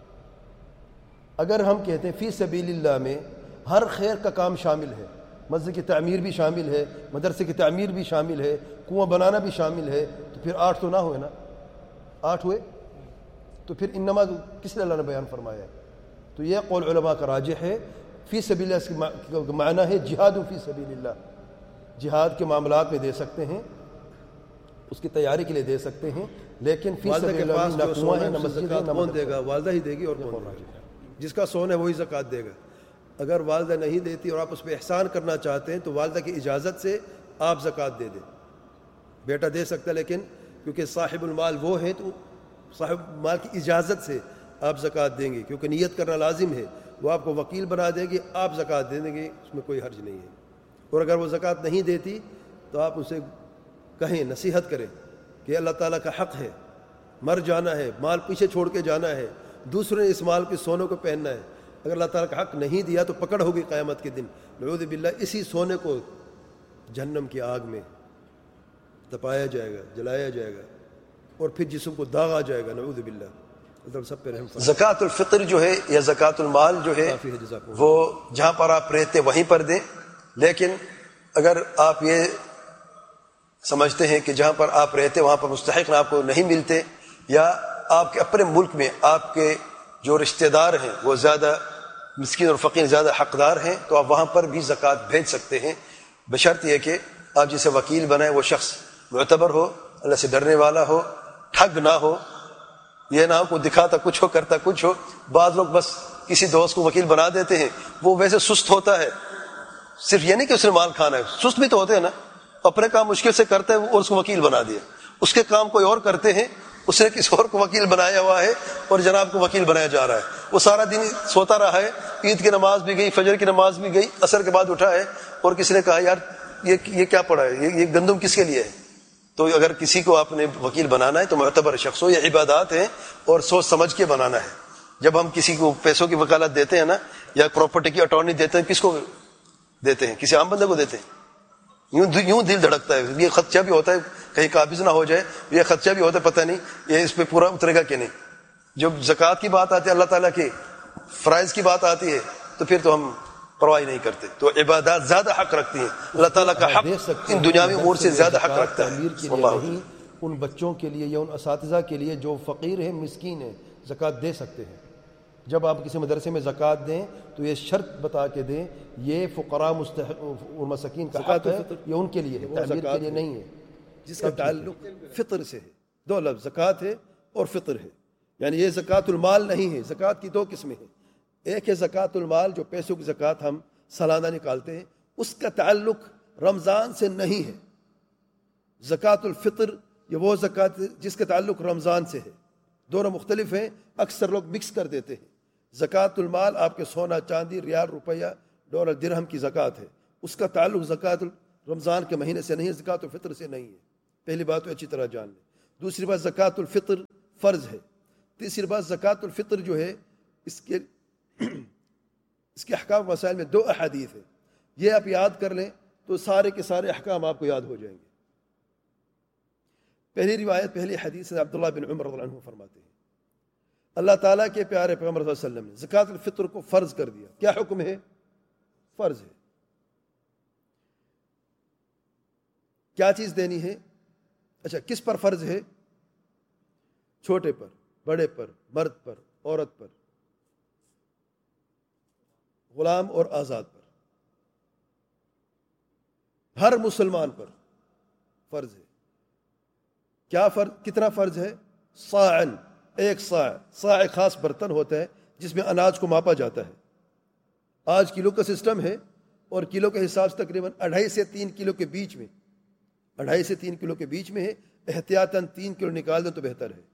اگر ہم کہتے ہیں فی سبیل اللہ میں ہر خیر کا کام شامل ہے، مسجد کی تعمیر بھی شامل ہے، مدرسے کی تعمیر بھی شامل ہے، کنواں بنانا بھی شامل ہے، تو پھر 8 تو نہ ہوئے نا، 8 ہوئے تو پھر انما کس لیے اللہ نے بیان فرمایا ہے؟ تو یہ قول علماء کا راجح ہے. فی سبیل اللہ کا معنی ہے جہاد فی سبیل اللہ، جہاد کے معاملات میں دے سکتے ہیں، اس کی تیاری کے لیے دے سکتے ہیں، لیکن فی سبیل اللہ نہ کنواں ہے، نہ مسجد ہے، نہ کون دے گا؟ والدہ ہی دے گی. اور کون دے گا؟ جس کا سون ہے وہی زکوٰۃ دے گا. اگر والدہ نہیں دیتی اور آپ اس پہ احسان کرنا چاہتے ہیں تو والدہ کی اجازت سے آپ زکوٰۃ دے دیں. بیٹا دے سکتا ہے، لیکن کیونکہ صاحب المال وہ ہے تو صاحب مال کی اجازت سے آپ زکوٰۃ دیں گے، کیونکہ نیت کرنا لازم ہے. وہ آپ کو وکیل بنا دے گی، آپ زکوٰۃ دے دیں گے، اس میں کوئی حرج نہیں ہے. اور اگر وہ زکوٰۃ نہیں دیتی تو آپ اسے کہیں، نصیحت کریں کہ اللہ تعالیٰ کا حق ہے، مر جانا ہے، مال پیچھے چھوڑ کے جانا ہے، دوسرے نے اس مال کے سونے کو پہننا ہے. اگر اللہ تعالیٰ کا حق نہیں دیا تو پکڑ ہوگی قیامت کے دن، نعوذ باللہ. اسی سونے کو جہنم کی آگ میں تپایا جائے گا، جلایا جائے گا، اور پھر جسم کو داغ آ جائے گا، نعوذ باللہ. سب پہ رحم فرمائے. زکوٰۃ الفطر جو ہے یا زکوٰۃ المال جو ہے وہ جہاں پر آپ رہتے وہیں پر دیں. لیکن اگر آپ یہ سمجھتے ہیں کہ جہاں پر آپ رہتے وہاں پر مستحق آپ کو نہیں ملتے، یا آپ کے اپنے ملک میں آپ کے جو رشتہ دار ہیں وہ زیادہ مسکین اور فقیر زیادہ حقدار ہیں، تو آپ وہاں پر بھی زکوٰۃ بھیج سکتے ہیں، بشرط یہ کہ آپ جسے وکیل بنائیں وہ شخص معتبر ہو، اللہ سے ڈرنے والا ہو، ٹھگ نہ ہو. یہ نہ ہو کو دکھاتا کچھ ہو کرتا کچھ ہو. بعض لوگ بس کسی دوست کو وکیل بنا دیتے ہیں، وہ ویسے سست ہوتا ہے، صرف یہ نہیں کہ اس نے مال کھانا ہے، سست بھی تو ہوتے ہیں نا، اپنے کام مشکل سے کرتا ہے اور اس کو وکیل بنا دیا. اس کے کام کوئی اور کرتے ہیں، اس نے کسی اور کو وکیل بنایا ہوا ہے اور جناب کو وکیل بنایا جا رہا ہے. وہ سارا دن سوتا رہا ہے، عید کی نماز بھی گئی، فجر کی نماز بھی گئی، عصر کے بعد اٹھا ہے اور کسی نے کہا یار یہ کیا پڑھا ہے، یہ گندم کس کے لیے ہے. تو اگر کسی کو آپ نے وکیل بنانا ہے تو معتبر شخص ہو. یہ عبادات ہیں اور سوچ سمجھ کے بنانا ہے. جب ہم کسی کو پیسوں کی وکالت دیتے ہیں نا، یا پراپرٹی کی اٹارنی دیتے ہیں، کس کو دیتے ہیں؟ کسی عام بندے کو دیتے ہیں. یوں دل دھڑکتا ہے. یہ خدشہ بھی ہوتا ہے کہیں قابض نہ ہو جائے، یہ خدشہ بھی ہوتا ہے پتہ نہیں یہ اس پہ پورا اترے گا کہ نہیں. جب زکوٰۃ کی بات آتی ہے، اللہ تعالیٰ کے فرائض کی بات آتی ہے، تو پھر تو ہم پرواہ نہیں کرتے. تو عبادات زیادہ حق رکھتی ہیں. اللہ تعالیٰ کا حق ان دنیاوی امور سے زیادہ حق رکھتا ہے. تعمیر کے لیے نہیں، ان بچوں کے لیے یا ان اساتذہ کے لیے جو فقیر ہیں، مسکین ہیں، زکوٰۃ دے سکتے ہیں. جب آپ کسی مدرسے میں زکوٰۃ دیں تو یہ شرط بتا کے دیں یہ فقراء اور مساکین کا حق ہے، یہ ان کے لیے ہے، تعمیر کے لیے نہیں ہے. جس کا تعلق فطر سے ہے. 2 لفظ زکوٰۃ ہے اور فطر ہے. یعنی یہ زکوٰۃ المال نہیں ہے. زکوٰۃ کی 2 قسمیں ہیں. ایک ہے زکوٰۃ المال، جو پیسوں کی زکوٰۃ ہم سالانہ نکالتے ہیں، اس کا تعلق رمضان سے نہیں ہے. زکوٰۃ الفطر یہ وہ زکوٰۃ جس کا تعلق رمضان سے ہے. دونوں مختلف ہیں، اکثر لوگ مکس کر دیتے ہیں. زکوٰۃ المال آپ کے سونا چاندی ریال روپیہ ڈالر درہم کی زکوٰۃ ہے، اس کا تعلق زکوٰۃ رمضان کے مہینے سے نہیں ہے، زکوٰۃ الفطر سے نہیں ہے. پہلی بات تو اچھی طرح جان لیں. دوسری بات زکوٰۃ الفطر فرض ہے. تیسری بات زکوٰۃ الفطر جو ہے اس کے احکام مسائل میں 2 احادیث ہیں. یہ آپ یاد کر لیں تو سارے کے سارے احکام آپ کو یاد ہو جائیں گے. پہلی روایت، پہلی حدیث سے عبداللہ بن عمر رضی اللہ عنہ فرماتے ہیں اللہ تعالیٰ کے پیارے پیغمبر صلی اللہ علیہ وسلم نے زکوٰۃ الفطر کو فرض کر دیا. کیا حکم ہے؟ فرض ہے. کیا چیز دینی ہے؟ اچھا، کس پر فرض ہے؟ چھوٹے پر، بڑے پر، مرد پر، عورت پر، غلام اور آزاد پر، ہر مسلمان پر فرض ہے. کیا فرض؟ کتنا فرض ہے؟ صاعن، 1 صاع. صاع ایک خاص برتن ہوتا ہے جس میں اناج کو ماپا جاتا ہے. آج کلو کا سسٹم ہے اور کلو کے حساب سے تقریباً 2.5 سے 3 کلو کے بیچ میں، 2.5 سے 3 کلو کے بیچ میں ہے. احتیاطاً 3 کلو نکال دیں تو بہتر ہے.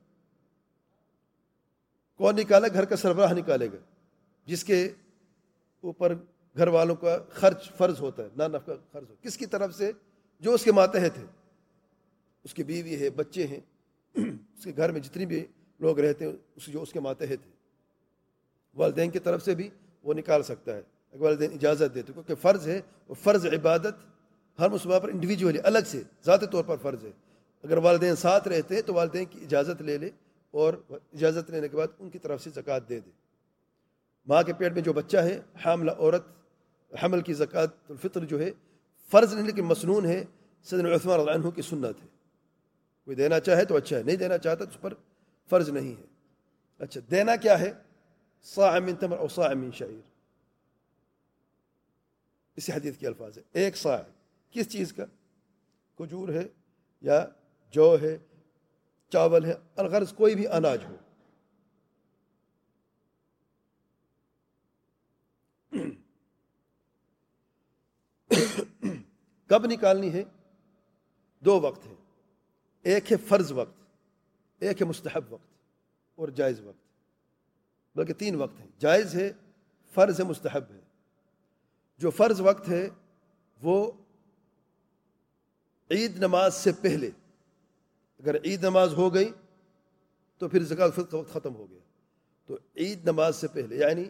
کون نکالے؟ گھر کا سربراہ نکالے گا، جس کے اوپر گھر والوں کا خرچ فرض ہوتا ہے، نہ نفقہ خرچ ہو. کس کی طرف سے؟ جو اس کے ماتحت ہے، اس کی بیوی ہے، بچے ہیں، اس کے گھر میں جتنی بھی لوگ رہتے ہیں جو اس کے ماتحت ہے. والدین کی طرف سے بھی وہ نکال سکتا ہے اگر والدین اجازت دیتے، کیونکہ فرض ہے. وہ فرض عبادت ہر مسلمان پر انڈیویجولی الگ سے ذاتی طور پر فرض ہے. اگر والدین ساتھ رہتے ہیں تو والدین کی اجازت لے لے اور اجازت لینے کے بعد ان کی طرف سے زکوٰۃ دے دے. ماں کے پیٹ میں جو بچہ ہے، حاملہ عورت، حمل کی زکوٰۃ الفطر جو ہے فرض نہیں لیکن مسنون ہے. سیدنا عثمان رضی اللہ عنہ کی سنت ہے. کوئی دینا چاہے تو اچھا ہے، نہیں دینا چاہتا تو اس پر فرض نہیں ہے. اچھا، دینا کیا ہے؟ صاع من تمر او صاع من شعیر. اسی حدیث کے الفاظ ہے. 1 صاع کس چیز کا؟ کھجور ہے یا جو ہے، چاول ہے، الغرض کوئی بھی اناج ہو. کب نکالنی ہے؟ 2 وقت ہیں. ایک ہے فرض وقت، ایک ہے مستحب وقت اور جائز وقت. بلکہ 3 وقت ہیں. جائز ہے، فرض ہے، مستحب ہے. جو فرض وقت ہے وہ عید نماز سے پہلے. اگر عید نماز ہو گئی تو پھر زکوٰۃ الفطر کا وقت ختم ہو گیا. تو عید نماز سے پہلے یعنی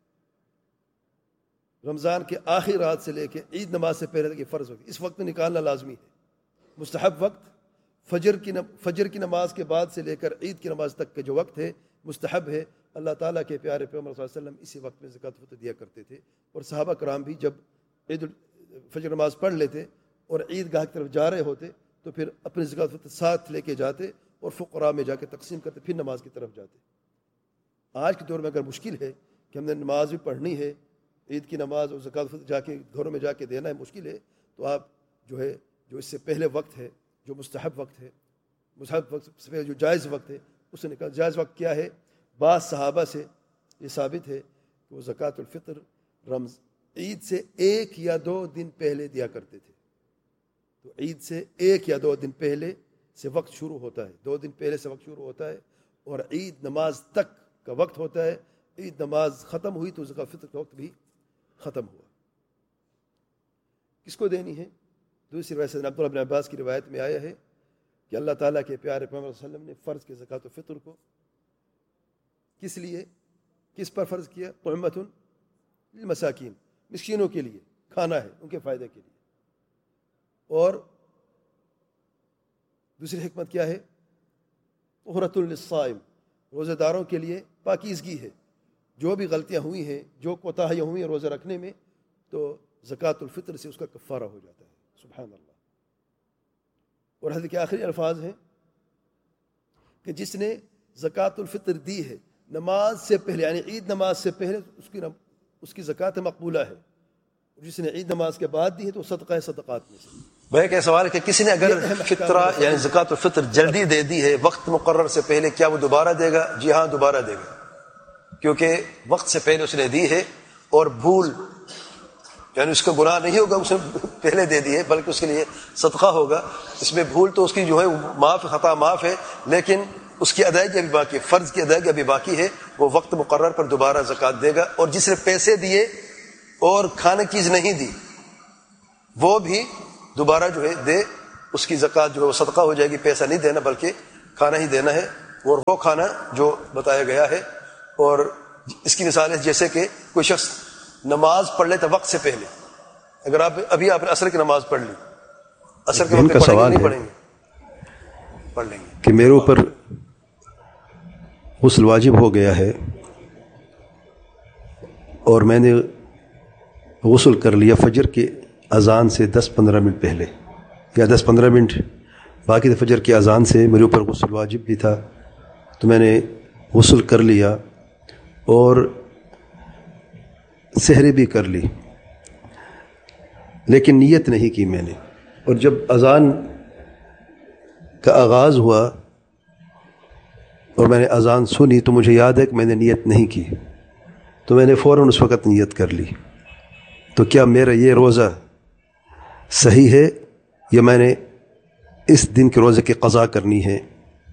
رمضان کے آخری رات سے لے کے عید نماز سے پہلے تک یہ فرض وقت، اس وقت میں نکالنا لازمی ہے. مستحب وقت فجر کی نماز کے بعد سے لے کر عید کی نماز تک کے جو وقت ہے مستحب ہے. اللہ تعالیٰ کے پیارے پیغمبر صلی اللہ علیہ وسلم اسی وقت میں زکوٰۃ الفطر دیا کرتے تھے. اور صحابہ کرام بھی جب عید فجر نماز پڑھ لیتے اور عید گاہ کی طرف جا رہے ہوتے تو پھر اپنی زکوٰۃ الفطر ساتھ لے کے جاتے اور فقراء میں جا کے تقسیم کرتے، پھر نماز کی طرف جاتے. آج کے دور میں اگر مشکل ہے کہ ہم نے نماز بھی پڑھنی ہے، عید کی نماز اور زکوٰۃ الفطر جا کے گھروں میں جا کے دینا ہے، مشکل ہے، تو آپ جو اس سے پہلے وقت ہے، جو مستحب وقت ہے، مستحب وقت سے پہلے جو جائز وقت ہے اسے نکال. جائز وقت کیا ہے؟ بعض صحابہ سے یہ ثابت ہے کہ وہ زکوٰۃ الفطر عید سے 1 یا 2 دن پہلے دیا کرتے تھے. تو عید سے 1 یا 2 دن پہلے سے وقت شروع ہوتا ہے، 2 دن پہلے سے وقت شروع ہوتا ہے اور عید نماز تک کا وقت ہوتا ہے. عید نماز ختم ہوئی تو زکوٰۃ الفطر کا وقت بھی ختم ہوا. کس کو دینی ہے؟ دوسری روایت سے عبداللہ بن عباس کی روایت میں آیا ہے کہ اللہ تعالیٰ کے پیارے پیغمبر صلی اللہ علیہ وسلم نے فرض کی زکوٰۃ الفطر کو کس لیے، کس پر فرض کیا؟ طعمۃ للمساکین، مسکینوں کے لیے کھانا ہے، ان کے فائدے کے لیے. اور دوسری حکمت کیا ہے؟ طہرۃ للصائم، روزہ داروں کے لیے پاکیزگی ہے. جو بھی غلطیاں ہوئی ہیں، جو کوتاہیاں ہوئی ہیں روزہ رکھنے میں، تو زکوٰۃ الفطر سے اس کا کفارہ ہو جاتا ہے. سبحان اللہ. اور حدیث کے آخری الفاظ ہیں کہ جس نے زکوٰۃ الفطر دی ہے نماز سے پہلے یعنی عید نماز سے پہلے اس کی زکوٰۃ مقبولہ ہے. جس نے عید نماز کے بعد دی ہے تو صدقہ ہے صدقات میں سے. بھائی کا سوال ہے کہ کسی نے اگر فطرہ یعنی زکوٰۃ الفطر جلدی دے دی ہے وقت مقرر سے پہلے، کیا وہ دوبارہ دے گا؟ جی ہاں، دوبارہ دے گا، کیونکہ وقت سے پہلے اس نے دی ہے اور بھول یعنی اس کا گناہ نہیں ہوگا اس نے پہلے دے دی ہے، بلکہ اس کے لیے صدقہ ہوگا. اس میں بھول تو اس کی جو ہے معاف، خطا معاف ہے، لیکن اس کی ادائیگی ابھی باقی ہے، فرض کی ادائیگی ابھی باقی ہے. وہ وقت مقرر پر دوبارہ زکوٰۃ دے گا. اور جس نے پیسے دیے اور کھانے کی چیز نہیں دی وہ بھی دوبارہ جو ہے دے، اس کی زکوٰۃ جو ہے وہ صدقہ ہو جائے گی، پیسہ نہیں دینا بلکہ کھانا ہی دینا ہے، اور وہ کھانا جو بتایا گیا ہے۔ اور اس کی مثال ہے جیسے کہ کوئی شخص نماز پڑھ لیتا وقت سے پہلے، اگر آپ ابھی آپ نے عصر کی نماز پڑھ لی، عصر کے وقت کا سوال نہیں ہے پڑھیں گے، پڑھ لیں گے کہ میرے اوپر غسل واجب ہو گیا ہے اور میں نے غسل کر لیا فجر کے اذان سے 10-15 منٹ پہلے، یا 10-15 منٹ باقی تھے فجر کی اذان سے، میرے اوپر غسل واجب بھی تھا، تو میں نے غسل کر لیا اور سحری بھی کر لی، لیکن نیت نہیں کی میں نے، اور جب اذان کا آغاز ہوا اور میں نے اذان سنی تو مجھے یاد ہے کہ میں نے نیت نہیں کی، تو میں نے فوراً اس وقت نیت کر لی۔ تو کیا میرا یہ روزہ صحیح ہے یا میں نے اس دن کے روزے کی قضا کرنی ہے؟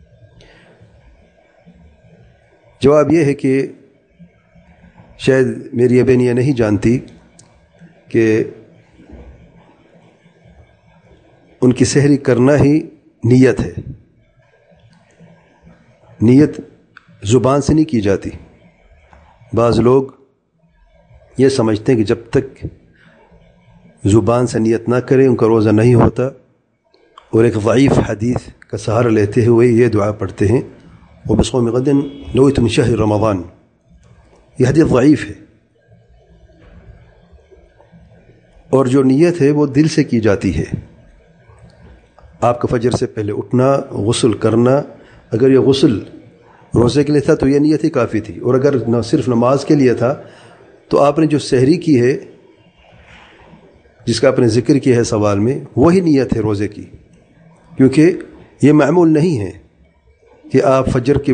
جواب یہ ہے کہ شاید میری ابین یہ نہیں جانتی کہ ان کی سحری کرنا ہی نیت ہے، نیت زبان سے نہیں کی جاتی۔ بعض لوگ یہ سمجھتے ہیں کہ جب تک زبان سے نیت نہ کرے ان کا روزہ نہیں ہوتا، اور ایک ضعیف حدیث کا سہارا لیتے ہوئے یہ دعا پڑھتے ہیں وبصوم غد نویت من شہر رمضان، یہ حدیث ضعیف ہے، اور جو نیت ہے وہ دل سے کی جاتی ہے۔ آپ کا فجر سے پہلے اٹھنا، غسل کرنا، اگر یہ غسل روزے کے لیے تھا تو یہ نیت ہی کافی تھی، اور اگر نہ صرف نماز کے لیے تھا تو آپ نے جو سحری کی ہے جس کا آپ نے ذکر کیا ہے سوال میں، وہی نیت ہے روزے کی، کیونکہ یہ معمول نہیں ہے کہ آپ فجر کی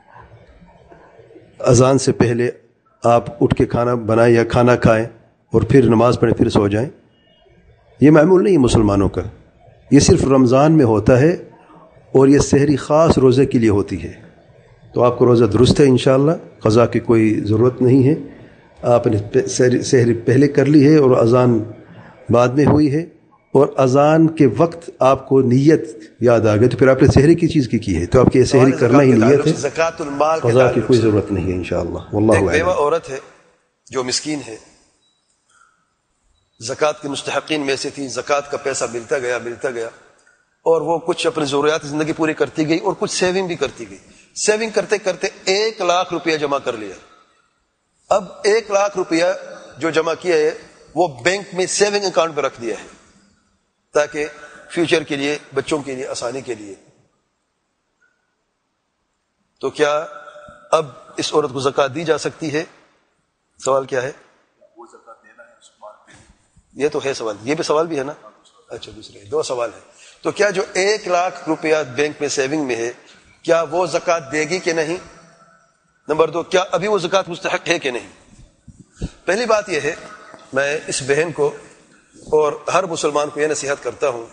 اذان سے پہلے آپ اٹھ کے کھانا بنائیں یا کھانا کھائیں اور پھر نماز پڑھیں پھر سو جائیں، یہ معمول نہیں ہے مسلمانوں کا، یہ صرف رمضان میں ہوتا ہے، اور یہ سحری خاص روزے کے لیے ہوتی ہے۔ تو آپ کو روزہ درست ہے انشاءاللہ، قضا کی کوئی ضرورت نہیں ہے، آپ نے سحری پہلے کر لی ہے اور اذان بعد میں ہوئی ہے، اور اذان کے وقت آپ کو نیت یاد آ گئی تو پھر آپ نے سحری کی چیز کی ہے، تو آپ کی سحری کرنا ہی نیت ہے، زکوٰۃ المال قضا کی کوئی ضرورت نہیں ہے انشاءاللہ، واللہ ایک اعلم۔ بیوہ عورت ہے جو مسکین ہے، زکوٰۃ کے مستحقین میں سے تھی، زکوٰۃ کا پیسہ ملتا گیا اور وہ کچھ اپنی ضروریات زندگی پوری کرتی گئی اور کچھ سیونگ بھی کرتی گئی، سیونگ کرتے کرتے 1 لاکھ روپیہ جمع کر لیا۔ اب 1 لاکھ روپیہ جو جمع کیا ہے وہ بینک میں سیونگ اکاؤنٹ پہ رکھ دیا ہے تاکہ فیوچر کے لیے، بچوں کے لیے، آسانی کے لیے۔ تو کیا اب اس عورت کو زکوٰۃ دی جا سکتی ہے؟ سوال کیا ہے؟ یہ تو ہے سوال، یہ بھی سوال بھی ہے نا؟ اچھا، دوسرے 2 سوال ہیں۔ تو کیا جو 1 لاکھ روپیہ بینک میں سیونگ میں ہے، کیا وہ زکوٰۃ دے گی کہ نہیں؟ نمبر 2، کیا ابھی وہ زکوٰۃ مستحق ہے کہ نہیں؟ پہلی بات یہ ہے، میں اس بہن کو اور ہر مسلمان کو یہ نصیحت کرتا ہوں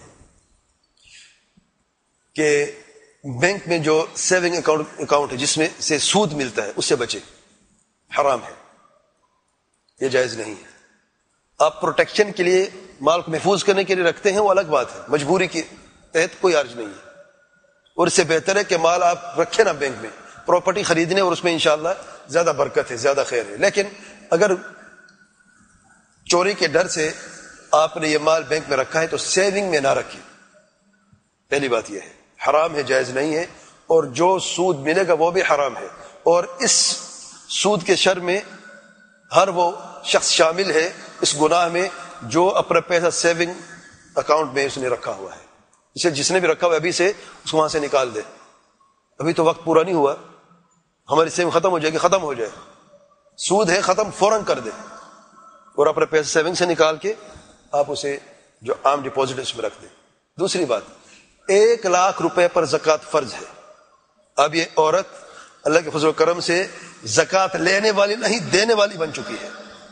کہ بینک میں جو سیونگ اکاؤنٹ ہے جس میں سے سود ملتا ہے اس سے بچے، حرام ہے، یہ جائز نہیں ہے۔ آپ پروٹیکشن کے لیے مال کو محفوظ کرنے کے لیے رکھتے ہیں وہ الگ بات ہے، مجبوری کے تحت کوئی حرج نہیں ہے، اور اس سے بہتر ہے کہ مال آپ رکھیں نا بینک میں، پراپرٹی خریدنے اور اس میں انشاءاللہ زیادہ برکت ہے، زیادہ خیر ہے۔ لیکن اگر چوری کے ڈر سے آپ نے یہ مال بینک میں رکھا ہے تو سیونگ میں نہ رکھیں، پہلی بات یہ ہے، حرام ہے، جائز نہیں ہے، اور جو سود ملے گا وہ بھی حرام ہے، اور اس سود کے شر میں ہر وہ شخص شامل ہے اس گناہ میں جو اپنا پیسہ سیونگ اکاؤنٹ میں اس نے رکھا ہوا ہے۔ اسے جس نے بھی رکھا ہوا ابھی سے اس کو وہاں سے نکال دے، ابھی تو وقت پورا نہیں ہوا، ہماری سیونگ ختم ہو جائے گی، ختم ہو جائے، سود ہے ختم، فوراً کر دے، اور اپنے پیسے سیونگ سے نکال کے آپ اسے جو عام ڈپازٹ اس میں رکھ دیں۔ دوسری بات، 1 لاکھ روپے پر زکوٰۃ فرض ہے۔ اب یہ عورت اللہ کے فضل و کرم سے زکوٰۃ لینے والی نہیں، دینے والی بن چکی ہے،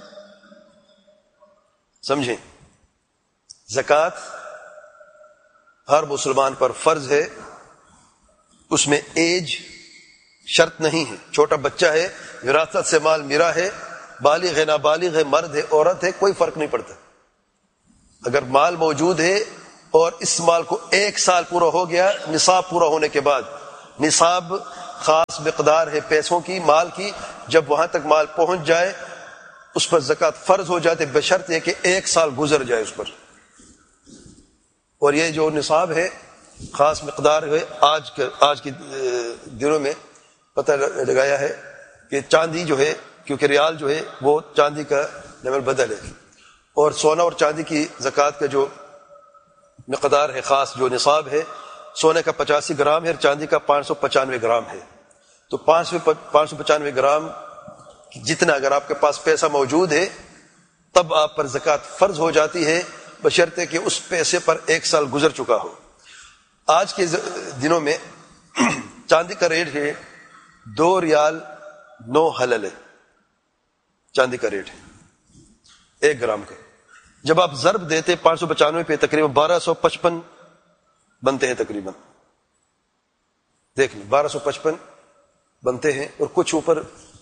سمجھیں؟ زکوٰۃ ہر مسلمان پر فرض ہے، اس میں ایج شرط نہیں ہے، چھوٹا بچہ ہے، وراثت سے مال میرا ہے، بالغ ہے نابالغ ہے، مرد ہے عورت ہے، کوئی فرق نہیں پڑتا، اگر مال موجود ہے اور اس مال کو 1 سال پورا ہو گیا نصاب پورا ہونے کے بعد، نصاب خاص مقدار ہے پیسوں کی، مال کی، جب وہاں تک مال پہنچ جائے اس پر زکوٰۃ فرض ہو جاتے، بشرط یہ کہ 1 سال گزر جائے اس پر. اور یہ جو نصاب ہے خاص مقدار ہے، آج کے دنوں میں پتہ لگایا ہے کہ چاندی جو ہے، کیونکہ ریال جو ہے وہ چاندی کا نمل بدل ہے، اور سونا اور چاندی کی زکوٰۃ کا جو مقدار ہے خاص جو نصاب ہے، سونے کا 85 گرام ہے اور چاندی کا 595 گرام ہے. تو 595 گرام جتنا اگر آپ کے پاس پیسہ موجود ہے تب آپ پر زکوٰۃ فرض ہو جاتی ہے، بشرطے کہ اس پیسے پر 1 سال گزر چکا ہو. آج کے دنوں میں چاندی کا ریٹ ہے 2 ریال 9 حلل ہے، چاندی کا ریٹ ہے 1 گرام کا. جب آپ ضرب دیتے 595 پہ تقریباً 1255 بنتے ہیں، تقریباً دیکھ لیں 1255 بنتے ہیں، اور کچھ اوپر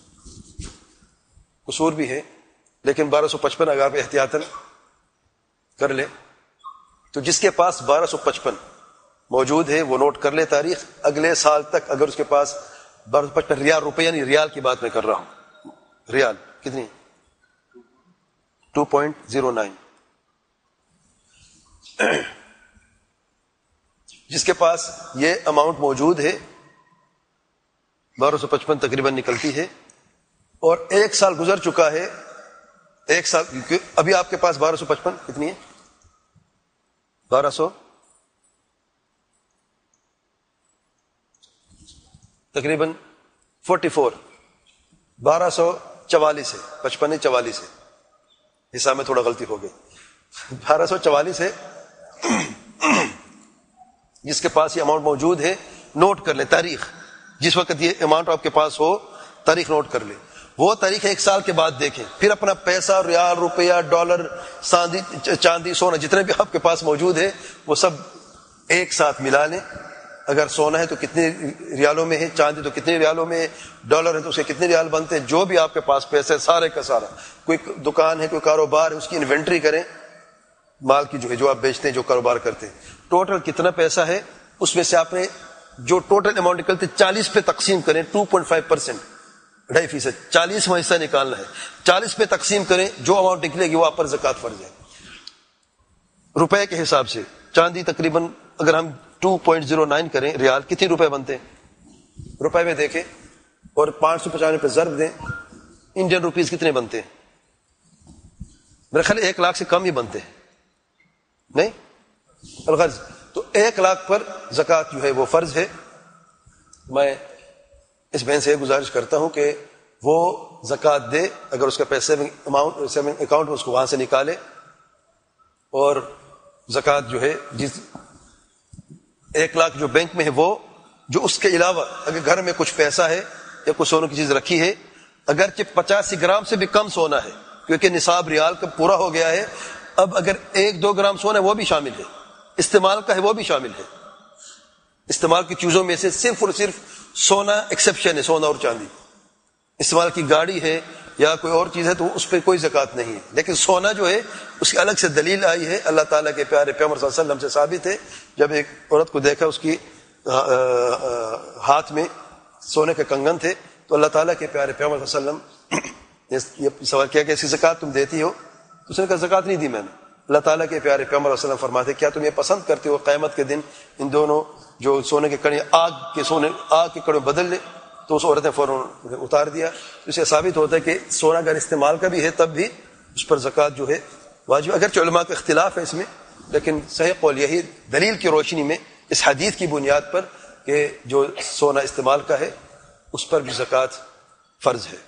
قصور بھی ہے، لیکن 1255 اگر آپ احتیاطاً کر لیں تو جس کے پاس 1255 موجود ہے وہ نوٹ کر لے تاریخ، اگلے سال تک اگر اس کے پاس 1255 ریال، روپے یعنی ریال کی بات میں کر رہا ہوں، ریال کتنی 2.09، جس کے پاس یہ اماؤنٹ موجود ہے 1255 تقریباً نکلتی ہے، اور 1 سال گزر چکا ہے، 1 سال ابھی آپ کے پاس 1255 کتنی ہے 1200 تقریباً 44 1244 ہے، 55 44 ہے، حساب میں تھوڑا غلطی ہو گئی، 1244 ہے جس کے پاس یہ اماؤنٹ موجود ہے. نوٹ کر لیں تاریخ، جس وقت یہ اماؤنٹ آپ کے پاس ہو تاریخ نوٹ کر لیں، وہ تاریخ 1 سال کے بعد دیکھیں، پھر اپنا پیسہ، ریال، روپیہ، ڈالر، چاندی، سونا جتنے بھی آپ کے پاس موجود ہے وہ سب ایک ساتھ ملا لیں. اگر سونا ہے تو کتنے ریالوں میں ہے، چاندی تو کتنے ریالوں میں ہے، ڈالر ہے تو اس کے کتنے ریال بنتے ہیں، جو بھی آپ کے پاس پیسے سارے کا سارا، کوئی دکان ہے، کوئی کاروبار ہے، اس کی انوینٹری کریں، مال کی جو ہے جو آپ بیچتے ہیں، جو کاروبار کرتے ہیں، ٹوٹل کتنا پیسہ ہے، اس میں سے آپ نے جو ٹوٹل اماؤنٹ نکلتے 40 پہ تقسیم کریں، 2.5%، 2.5%، 40واں حصہ نکالنا ہے، 40 پہ تقسیم کریں، جو اماؤنٹ نکلے گی وہ آپ پر زکوٰۃ فرض ہے. روپے کے حساب سے چاندی تقریباً اگر ہم 2.09 کریں ریال، کتنے روپے بنتے ہیں روپے میں دیکھیں، اور 595 پہ ضرب دیں، انڈین روپیز کتنے بنتے ہیں؟ میرے خیال 1 لاکھ سے کم ہی بنتے ہیں، نہیں الغرض. تو 1 لاکھ پر زکوٰۃ جو ہے وہ فرض ہے. میں اس بہن سے گزارش کرتا ہوں کہ وہ زکوٰۃ دے، اگر اس کا پیسے سیونگ اکاؤنٹ اس کو وہاں سے نکالے، اور زکوٰۃ جو ہے جس 1 لاکھ جو بینک میں ہے وہ، جو اس کے علاوہ اگر گھر میں کچھ پیسہ ہے یا کچھ سونے کی چیز رکھی ہے، اگرچہ 85 گرام سے بھی کم سونا ہے کیونکہ نصاب ریال کا پورا ہو گیا ہے، اب اگر 1-2 گرام سونا ہے وہ بھی شامل ہے، استعمال کا ہے وہ بھی شامل ہے. استعمال کی چیزوں میں سے صرف اور صرف سونا ایکسیپشن ہے، سونا اور چاندی. استعمال کی گاڑی ہے یا کوئی اور چیز ہے تو اس پہ کوئی زکوٰۃ نہیں ہے، لیکن سونا جو ہے اس کی الگ سے دلیل آئی ہے، اللہ تعالیٰ کے پیارے پیغمبر صلی اللہ علیہ وسلم سے ثابت ہے. جب ایک عورت کو دیکھا اس کی ہاتھ میں سونے کے کنگن تھے تو اللہ تعالیٰ کے پیارے پیغمبر صلی اللہ علیہ وسلم نے یہ سوال کیا کہ اس کی زکوٰۃ تم دیتی ہو؟ تو اس نے کہا زکوٰۃ نہیں دی میں نے. اللہ تعالیٰ کے پیارے پیغمبر صلی اللہ علیہ وسلم فرماتے کیا تم یہ پسند کرتے ہو قیامت کے دن ان دونوں جو سونے کے کڑے آگ کے کڑے بدل لے؟ تو اس عورت نے فوراً اتار دیا. اسے ثابت ہوتا ہے کہ سونا اگر استعمال کا بھی ہے تب بھی اس پر زکوٰۃ جو ہے واجب. اگرچہ علماء کا اختلاف ہے اس میں، لیکن صحیح قول یہی دلیل کی روشنی میں اس حدیث کی بنیاد پر کہ جو سونا استعمال کا ہے اس پر بھی زکوٰۃ فرض ہے.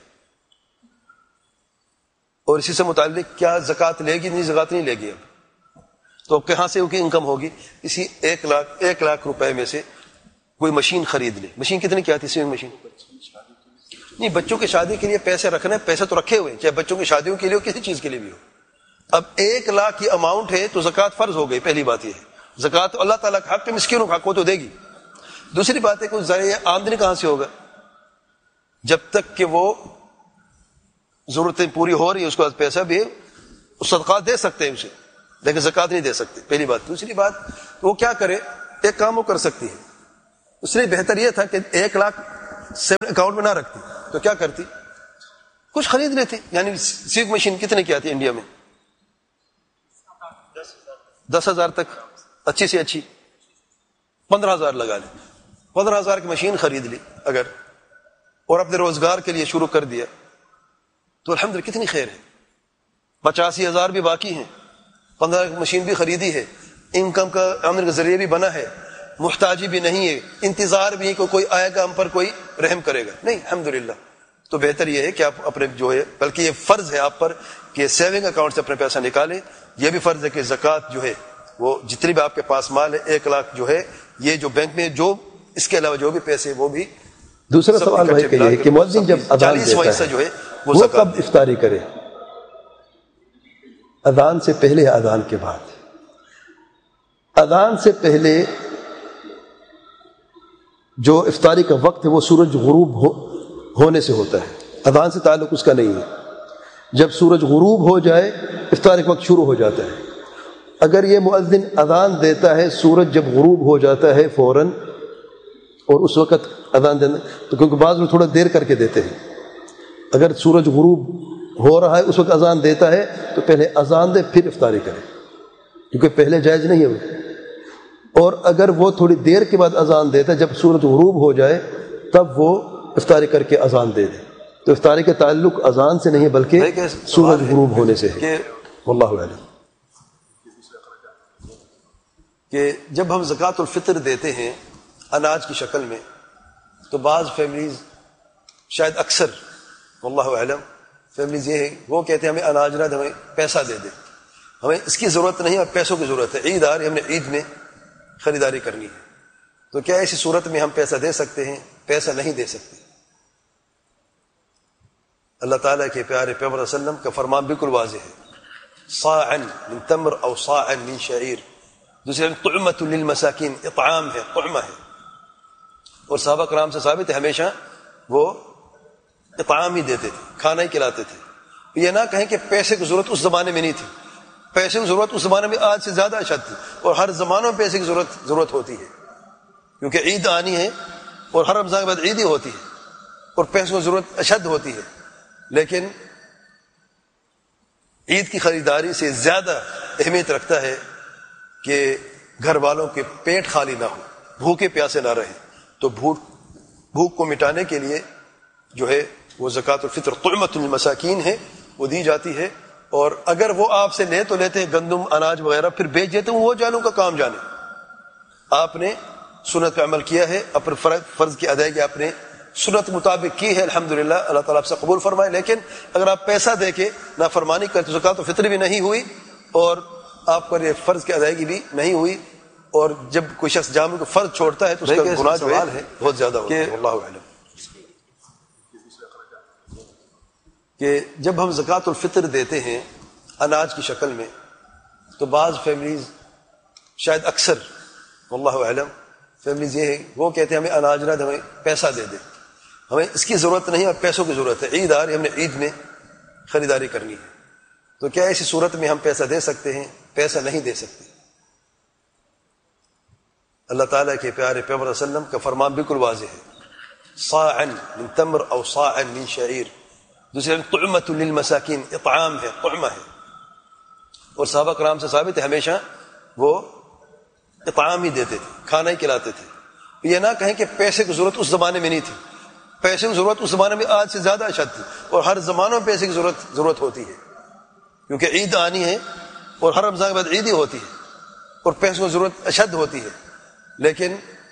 اور اسی سے متعلق کیا زکوٰۃ لے گی؟ نہیں، زکوٰۃ نہیں لے گی. اب تو کہاں سے کی انکم ہوگی؟ اسی 1 لاکھ روپے میں سے کوئی مشین خرید لے. مشین کتنے کی آتی ہے؟ سوئنگ مشین نہیں، بچوں کی شادی کے لیے پیسے رکھنا ہے، پیسے تو رکھے ہوئے چاہے بچوں کی شادیوں کے لیے ہو کسی چیز کے لیے بھی ہو. اب 1 لاکھ کی اماؤنٹ ہے تو زکوٰۃ فرض ہو گئی. پہلی بات یہ ہے زکوٰۃ اللہ تعالیٰ کا حق ہے، مسکینوں کا حق ہو تو دے گی. دوسری بات ہے کہ ذریعہ آمدنی کہاں سے ہوگا؟ جب تک کہ وہ ضرورتیں پوری ہو رہی ہے اس کے بعد پیسہ بھی ہے، صدقات دے سکتے ہیں اسے. لیکن زکوٰۃ نہیں دے سکتے، پہلی بات۔ دوسری بات وہ کیا کرے، ایک کام وہ کر سکتی ہے، اس لیے بہتر یہ تھا کہ 1 لاکھ اکاؤنٹ میں نہ رکھتی تو کیا کرتی، کچھ خرید لیتی۔ یعنی سیو مشین کتنے کی آتی ہے انڈیا میں؟ 10,000 تک، اچھی سے اچھی 15,000 لگا لیں، 15,000 کی مشین خرید لی اگر، اور اپنے روزگار کے لیے شروع کر دیا تو الحمدللہ کتنی خیر ہے۔ 85,000 بھی باقی ہیں، 15 کی مشین بھی خریدی ہے، انکم کا آمدنی کا ذریعہ بھی بنا ہے، محتاجی بھی نہیں ہے، انتظار بھی ہے کہ کوئی آئے گا ہم پر، کوئی رحم کرے گا، نہیں الحمدللہ۔ تو بہتر یہ ہے کہ آپ اپنے جو ہے، بلکہ یہ فرض ہے آپ پر کہ سیونگ اکاؤنٹ سے اپنے پیسہ نکالیں۔ یہ بھی فرض ہے کہ زکوٰۃ جو ہے وہ جتنی بھی آپ کے پاس مال ہے 1 لاکھ جو ہے، یہ جو بینک میں جو اس کے علاوہ جو بھی پیسے وہ بھی۔ دوسرا سوال بھائی کہ یہ کہ مؤذن جب اذان دیتا حصہ جو ہے وہ کب افطاری کرے، اذان سے پہلے یا اذان کے بعد؟ اذان سے پہلے جو افطاری کا وقت ہے وہ سورج غروب ہونے سے ہوتا ہے، اذان سے تعلق اس کا نہیں ہے۔ جب سورج غروب ہو جائے افطاری کا وقت شروع ہو جاتا ہے۔ اگر یہ مؤذن اذان دیتا ہے سورج جب غروب ہو جاتا ہے فوراً، اور اس وقت اذان دینا، تو کیونکہ بعض لوگ تھوڑا دیر کر کے دیتے ہیں، اگر سورج غروب ہو رہا ہے اس وقت اذان دیتا ہے تو پہلے اذان دے پھر افطاری کرے، کیونکہ پہلے جائز نہیں ہے وہ۔ اور اگر وہ تھوڑی دیر کے بعد اذان دیتا ہے، جب سورج غروب ہو جائے تب وہ افطاری کر کے اذان دے دے، تو افطاری کا تعلق اذان سے نہیں ہے بلکہ سورج غروب ہونے سے ہے۔ واللہ اعلم۔ کہ جب ہم زکوٰۃ الفطر دیتے ہیں اناج کی شکل میں، تو بعض فیملیز، شاید اکثر واللہ اعلم فیملیز یہ ہے، وہ کہتے ہیں ہمیں اناج نہ دے، ہمیں پیسہ دے دے، ہمیں اس کی ضرورت نہیں، ہمیں پیسوں کی ضرورت ہے، عید آ رہی ہے، ہم نے عید میں خریداری کرنی ہے۔ تو کیا ایسی صورت میں ہم پیسہ دے سکتے ہیں؟ پیسہ نہیں دے سکتے۔ اللہ تعالیٰ کے پیارے پیغمبر صلی اللہ علیہ وسلم کا فرمان بالکل واضح ہے، صاعًا من تمر او صاعًا من شعیر، دوسرے طعمۃ للمساکین، اطعام ہے، طعمہ ہے۔ اور صحابہ کرام سے ثابت ہے ہمیشہ وہ اطعام ہی دیتے تھے، کھانا ہی کھلاتے تھے۔ یہ نہ کہیں کہ پیسے کی ضرورت اس زمانے میں نہیں تھی، پیسے کی ضرورت اس زمانے میں آج سے زیادہ اشد تھی، اور ہر زمانوں میں پیسے کی ضرورت ہوتی ہے، کیونکہ عید آنی ہے اور ہر رمضان کے بعد عید ہی ہوتی ہے، اور پیسوں کی ضرورت اشد ہوتی ہے۔ لیکن عید کی خریداری سے زیادہ اہمیت رکھتا ہے کہ گھر والوں کے پیٹ خالی نہ ہو، بھوکے پیاسے نہ رہیں، تو بھوک کو مٹانے کے لیے جو ہے وہ زکوٰۃ الفطر طعمۃ للمساکین ہے، وہ دی جاتی ہے۔ اور اگر وہ آپ سے لے تو لیتے ہیں گندم، اناج وغیرہ، پھر بیچ دیتے ہیں، وہ جانوں کا کام جانے۔ آپ نے سنت پہ عمل کیا ہے، اپنے فرض کی ادائیگی آپ نے سنت مطابق کی ہے، الحمدللہ، اللہ تعالیٰ آپ سے قبول فرمائے۔ لیکن اگر آپ پیسہ دے کے نافرمانی کرتے تو زکوٰۃ الفطر بھی نہیں ہوئی، اور آپ پر یہ فرض کی ادائیگی بھی نہیں ہوئی۔ اور جب کوئی شخص جامع کو فرض چھوڑتا ہے تو اس کا گناہ جو ہے بہت زیادہ ہوتا ہے۔ اللہ اعلم۔ کہ جب ہم زکوٰۃ الفطر دیتے ہیں اناج کی شکل میں، تو بعض فیملیز، شاید اکثر واللہ اعلم فیملیز یہ ہے، وہ کہتے ہیں ہمیں اناج نہ دے، ہمیں پیسہ دے دے، ہمیں اس کی ضرورت نہیں، ہمیں پیسوں کی ضرورت ہے، عید آ رہی ہے، ہم نے عید میں خریداری کرنی ہے۔ تو کیا ایسی صورت میں ہم پیسہ دے سکتے ہیں؟ پیسہ نہیں دے سکتے۔ اللہ تعالیٰ کے پیارے پیغمبر صلی اللہ علیہ وسلم کا فرمان بالکل واضح ہے، صاعًا من تمر او صاعًا من شعیر، دوسرے طعمۃ للمساکین، اطعام ہے، طعمہ ہے۔ اور صحابہ کرام سے ثابت ہے ہمیشہ وہ اطعام ہی دیتے تھے، کھانا ہی کھلاتے تھے۔ یہ نہ کہیں کہ پیسے کی ضرورت اس زمانے میں نہیں تھی، پیسے کی ضرورت اس زمانے میں آج سے زیادہ اشد تھی، اور ہر زمانوں میں پیسے کی ضرورت ہوتی ہے، کیونکہ عید آنی ہے اور ہر رمضان کے بعد عید ہی ہوتی ہے، اور پیسوں کی ضرورت اشد ہوتی ہے۔ لیکن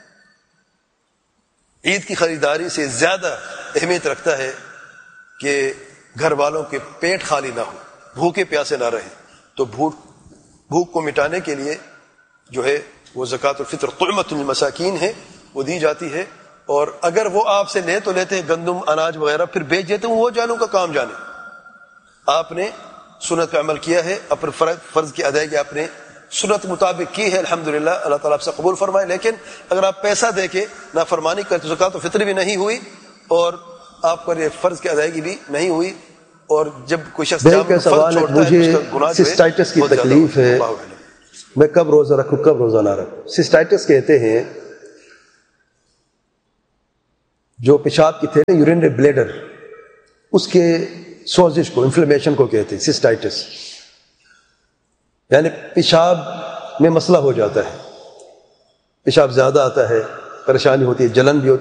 عید کی خریداری سے زیادہ اہمیت رکھتا ہے کہ گھر والوں کے پیٹ خالی نہ ہو، بھوکے پیاسے نہ رہیں، تو بھوک کو مٹانے کے لیے جو ہے وہ زکوٰۃ الفطر طعمۃ للمساکین ہے، وہ دی جاتی ہے۔ اور اگر وہ آپ سے لے تو لیتے ہیں گندم، اناج وغیرہ، پھر بیچ دیتے ہیں، وہ جانوں کا کام جانے۔ آپ نے سنت پہ عمل کیا ہے، اپنے فرض کی ادائیگی آپ نے سنت مطابق کی ہے، الحمدللہ، اللہ تعالیٰ آپ سے قبول فرمائے۔ لیکن اگر آپ پیسہ دے کے نافرمانی کرتے تو زکوٰۃ الفطر بھی نہیں ہوئی، اور آپ پر یہ فرض کی ادائیگی بھی نہیں ہوئی۔ اور جب کوئی شخص بھائی کا سوال ہے مجھے سسٹائٹس کی تکلیف ہے، میں کب روزہ رکھوں کب روزہ نہ رکھوں؟ سسٹائٹس کہتے ہیں جو پیشاب کی تھیلی یورینری بلیڈر اس کے سوزش کو، انفلیمیشن کو کہتے ہیں سسٹائٹس، یعنی پیشاب میں مسئلہ ہو جاتا ہے، پیشاب زیادہ آتا ہے، پریشانی ہوتی ہے، جلن بھی ہوتی ہے،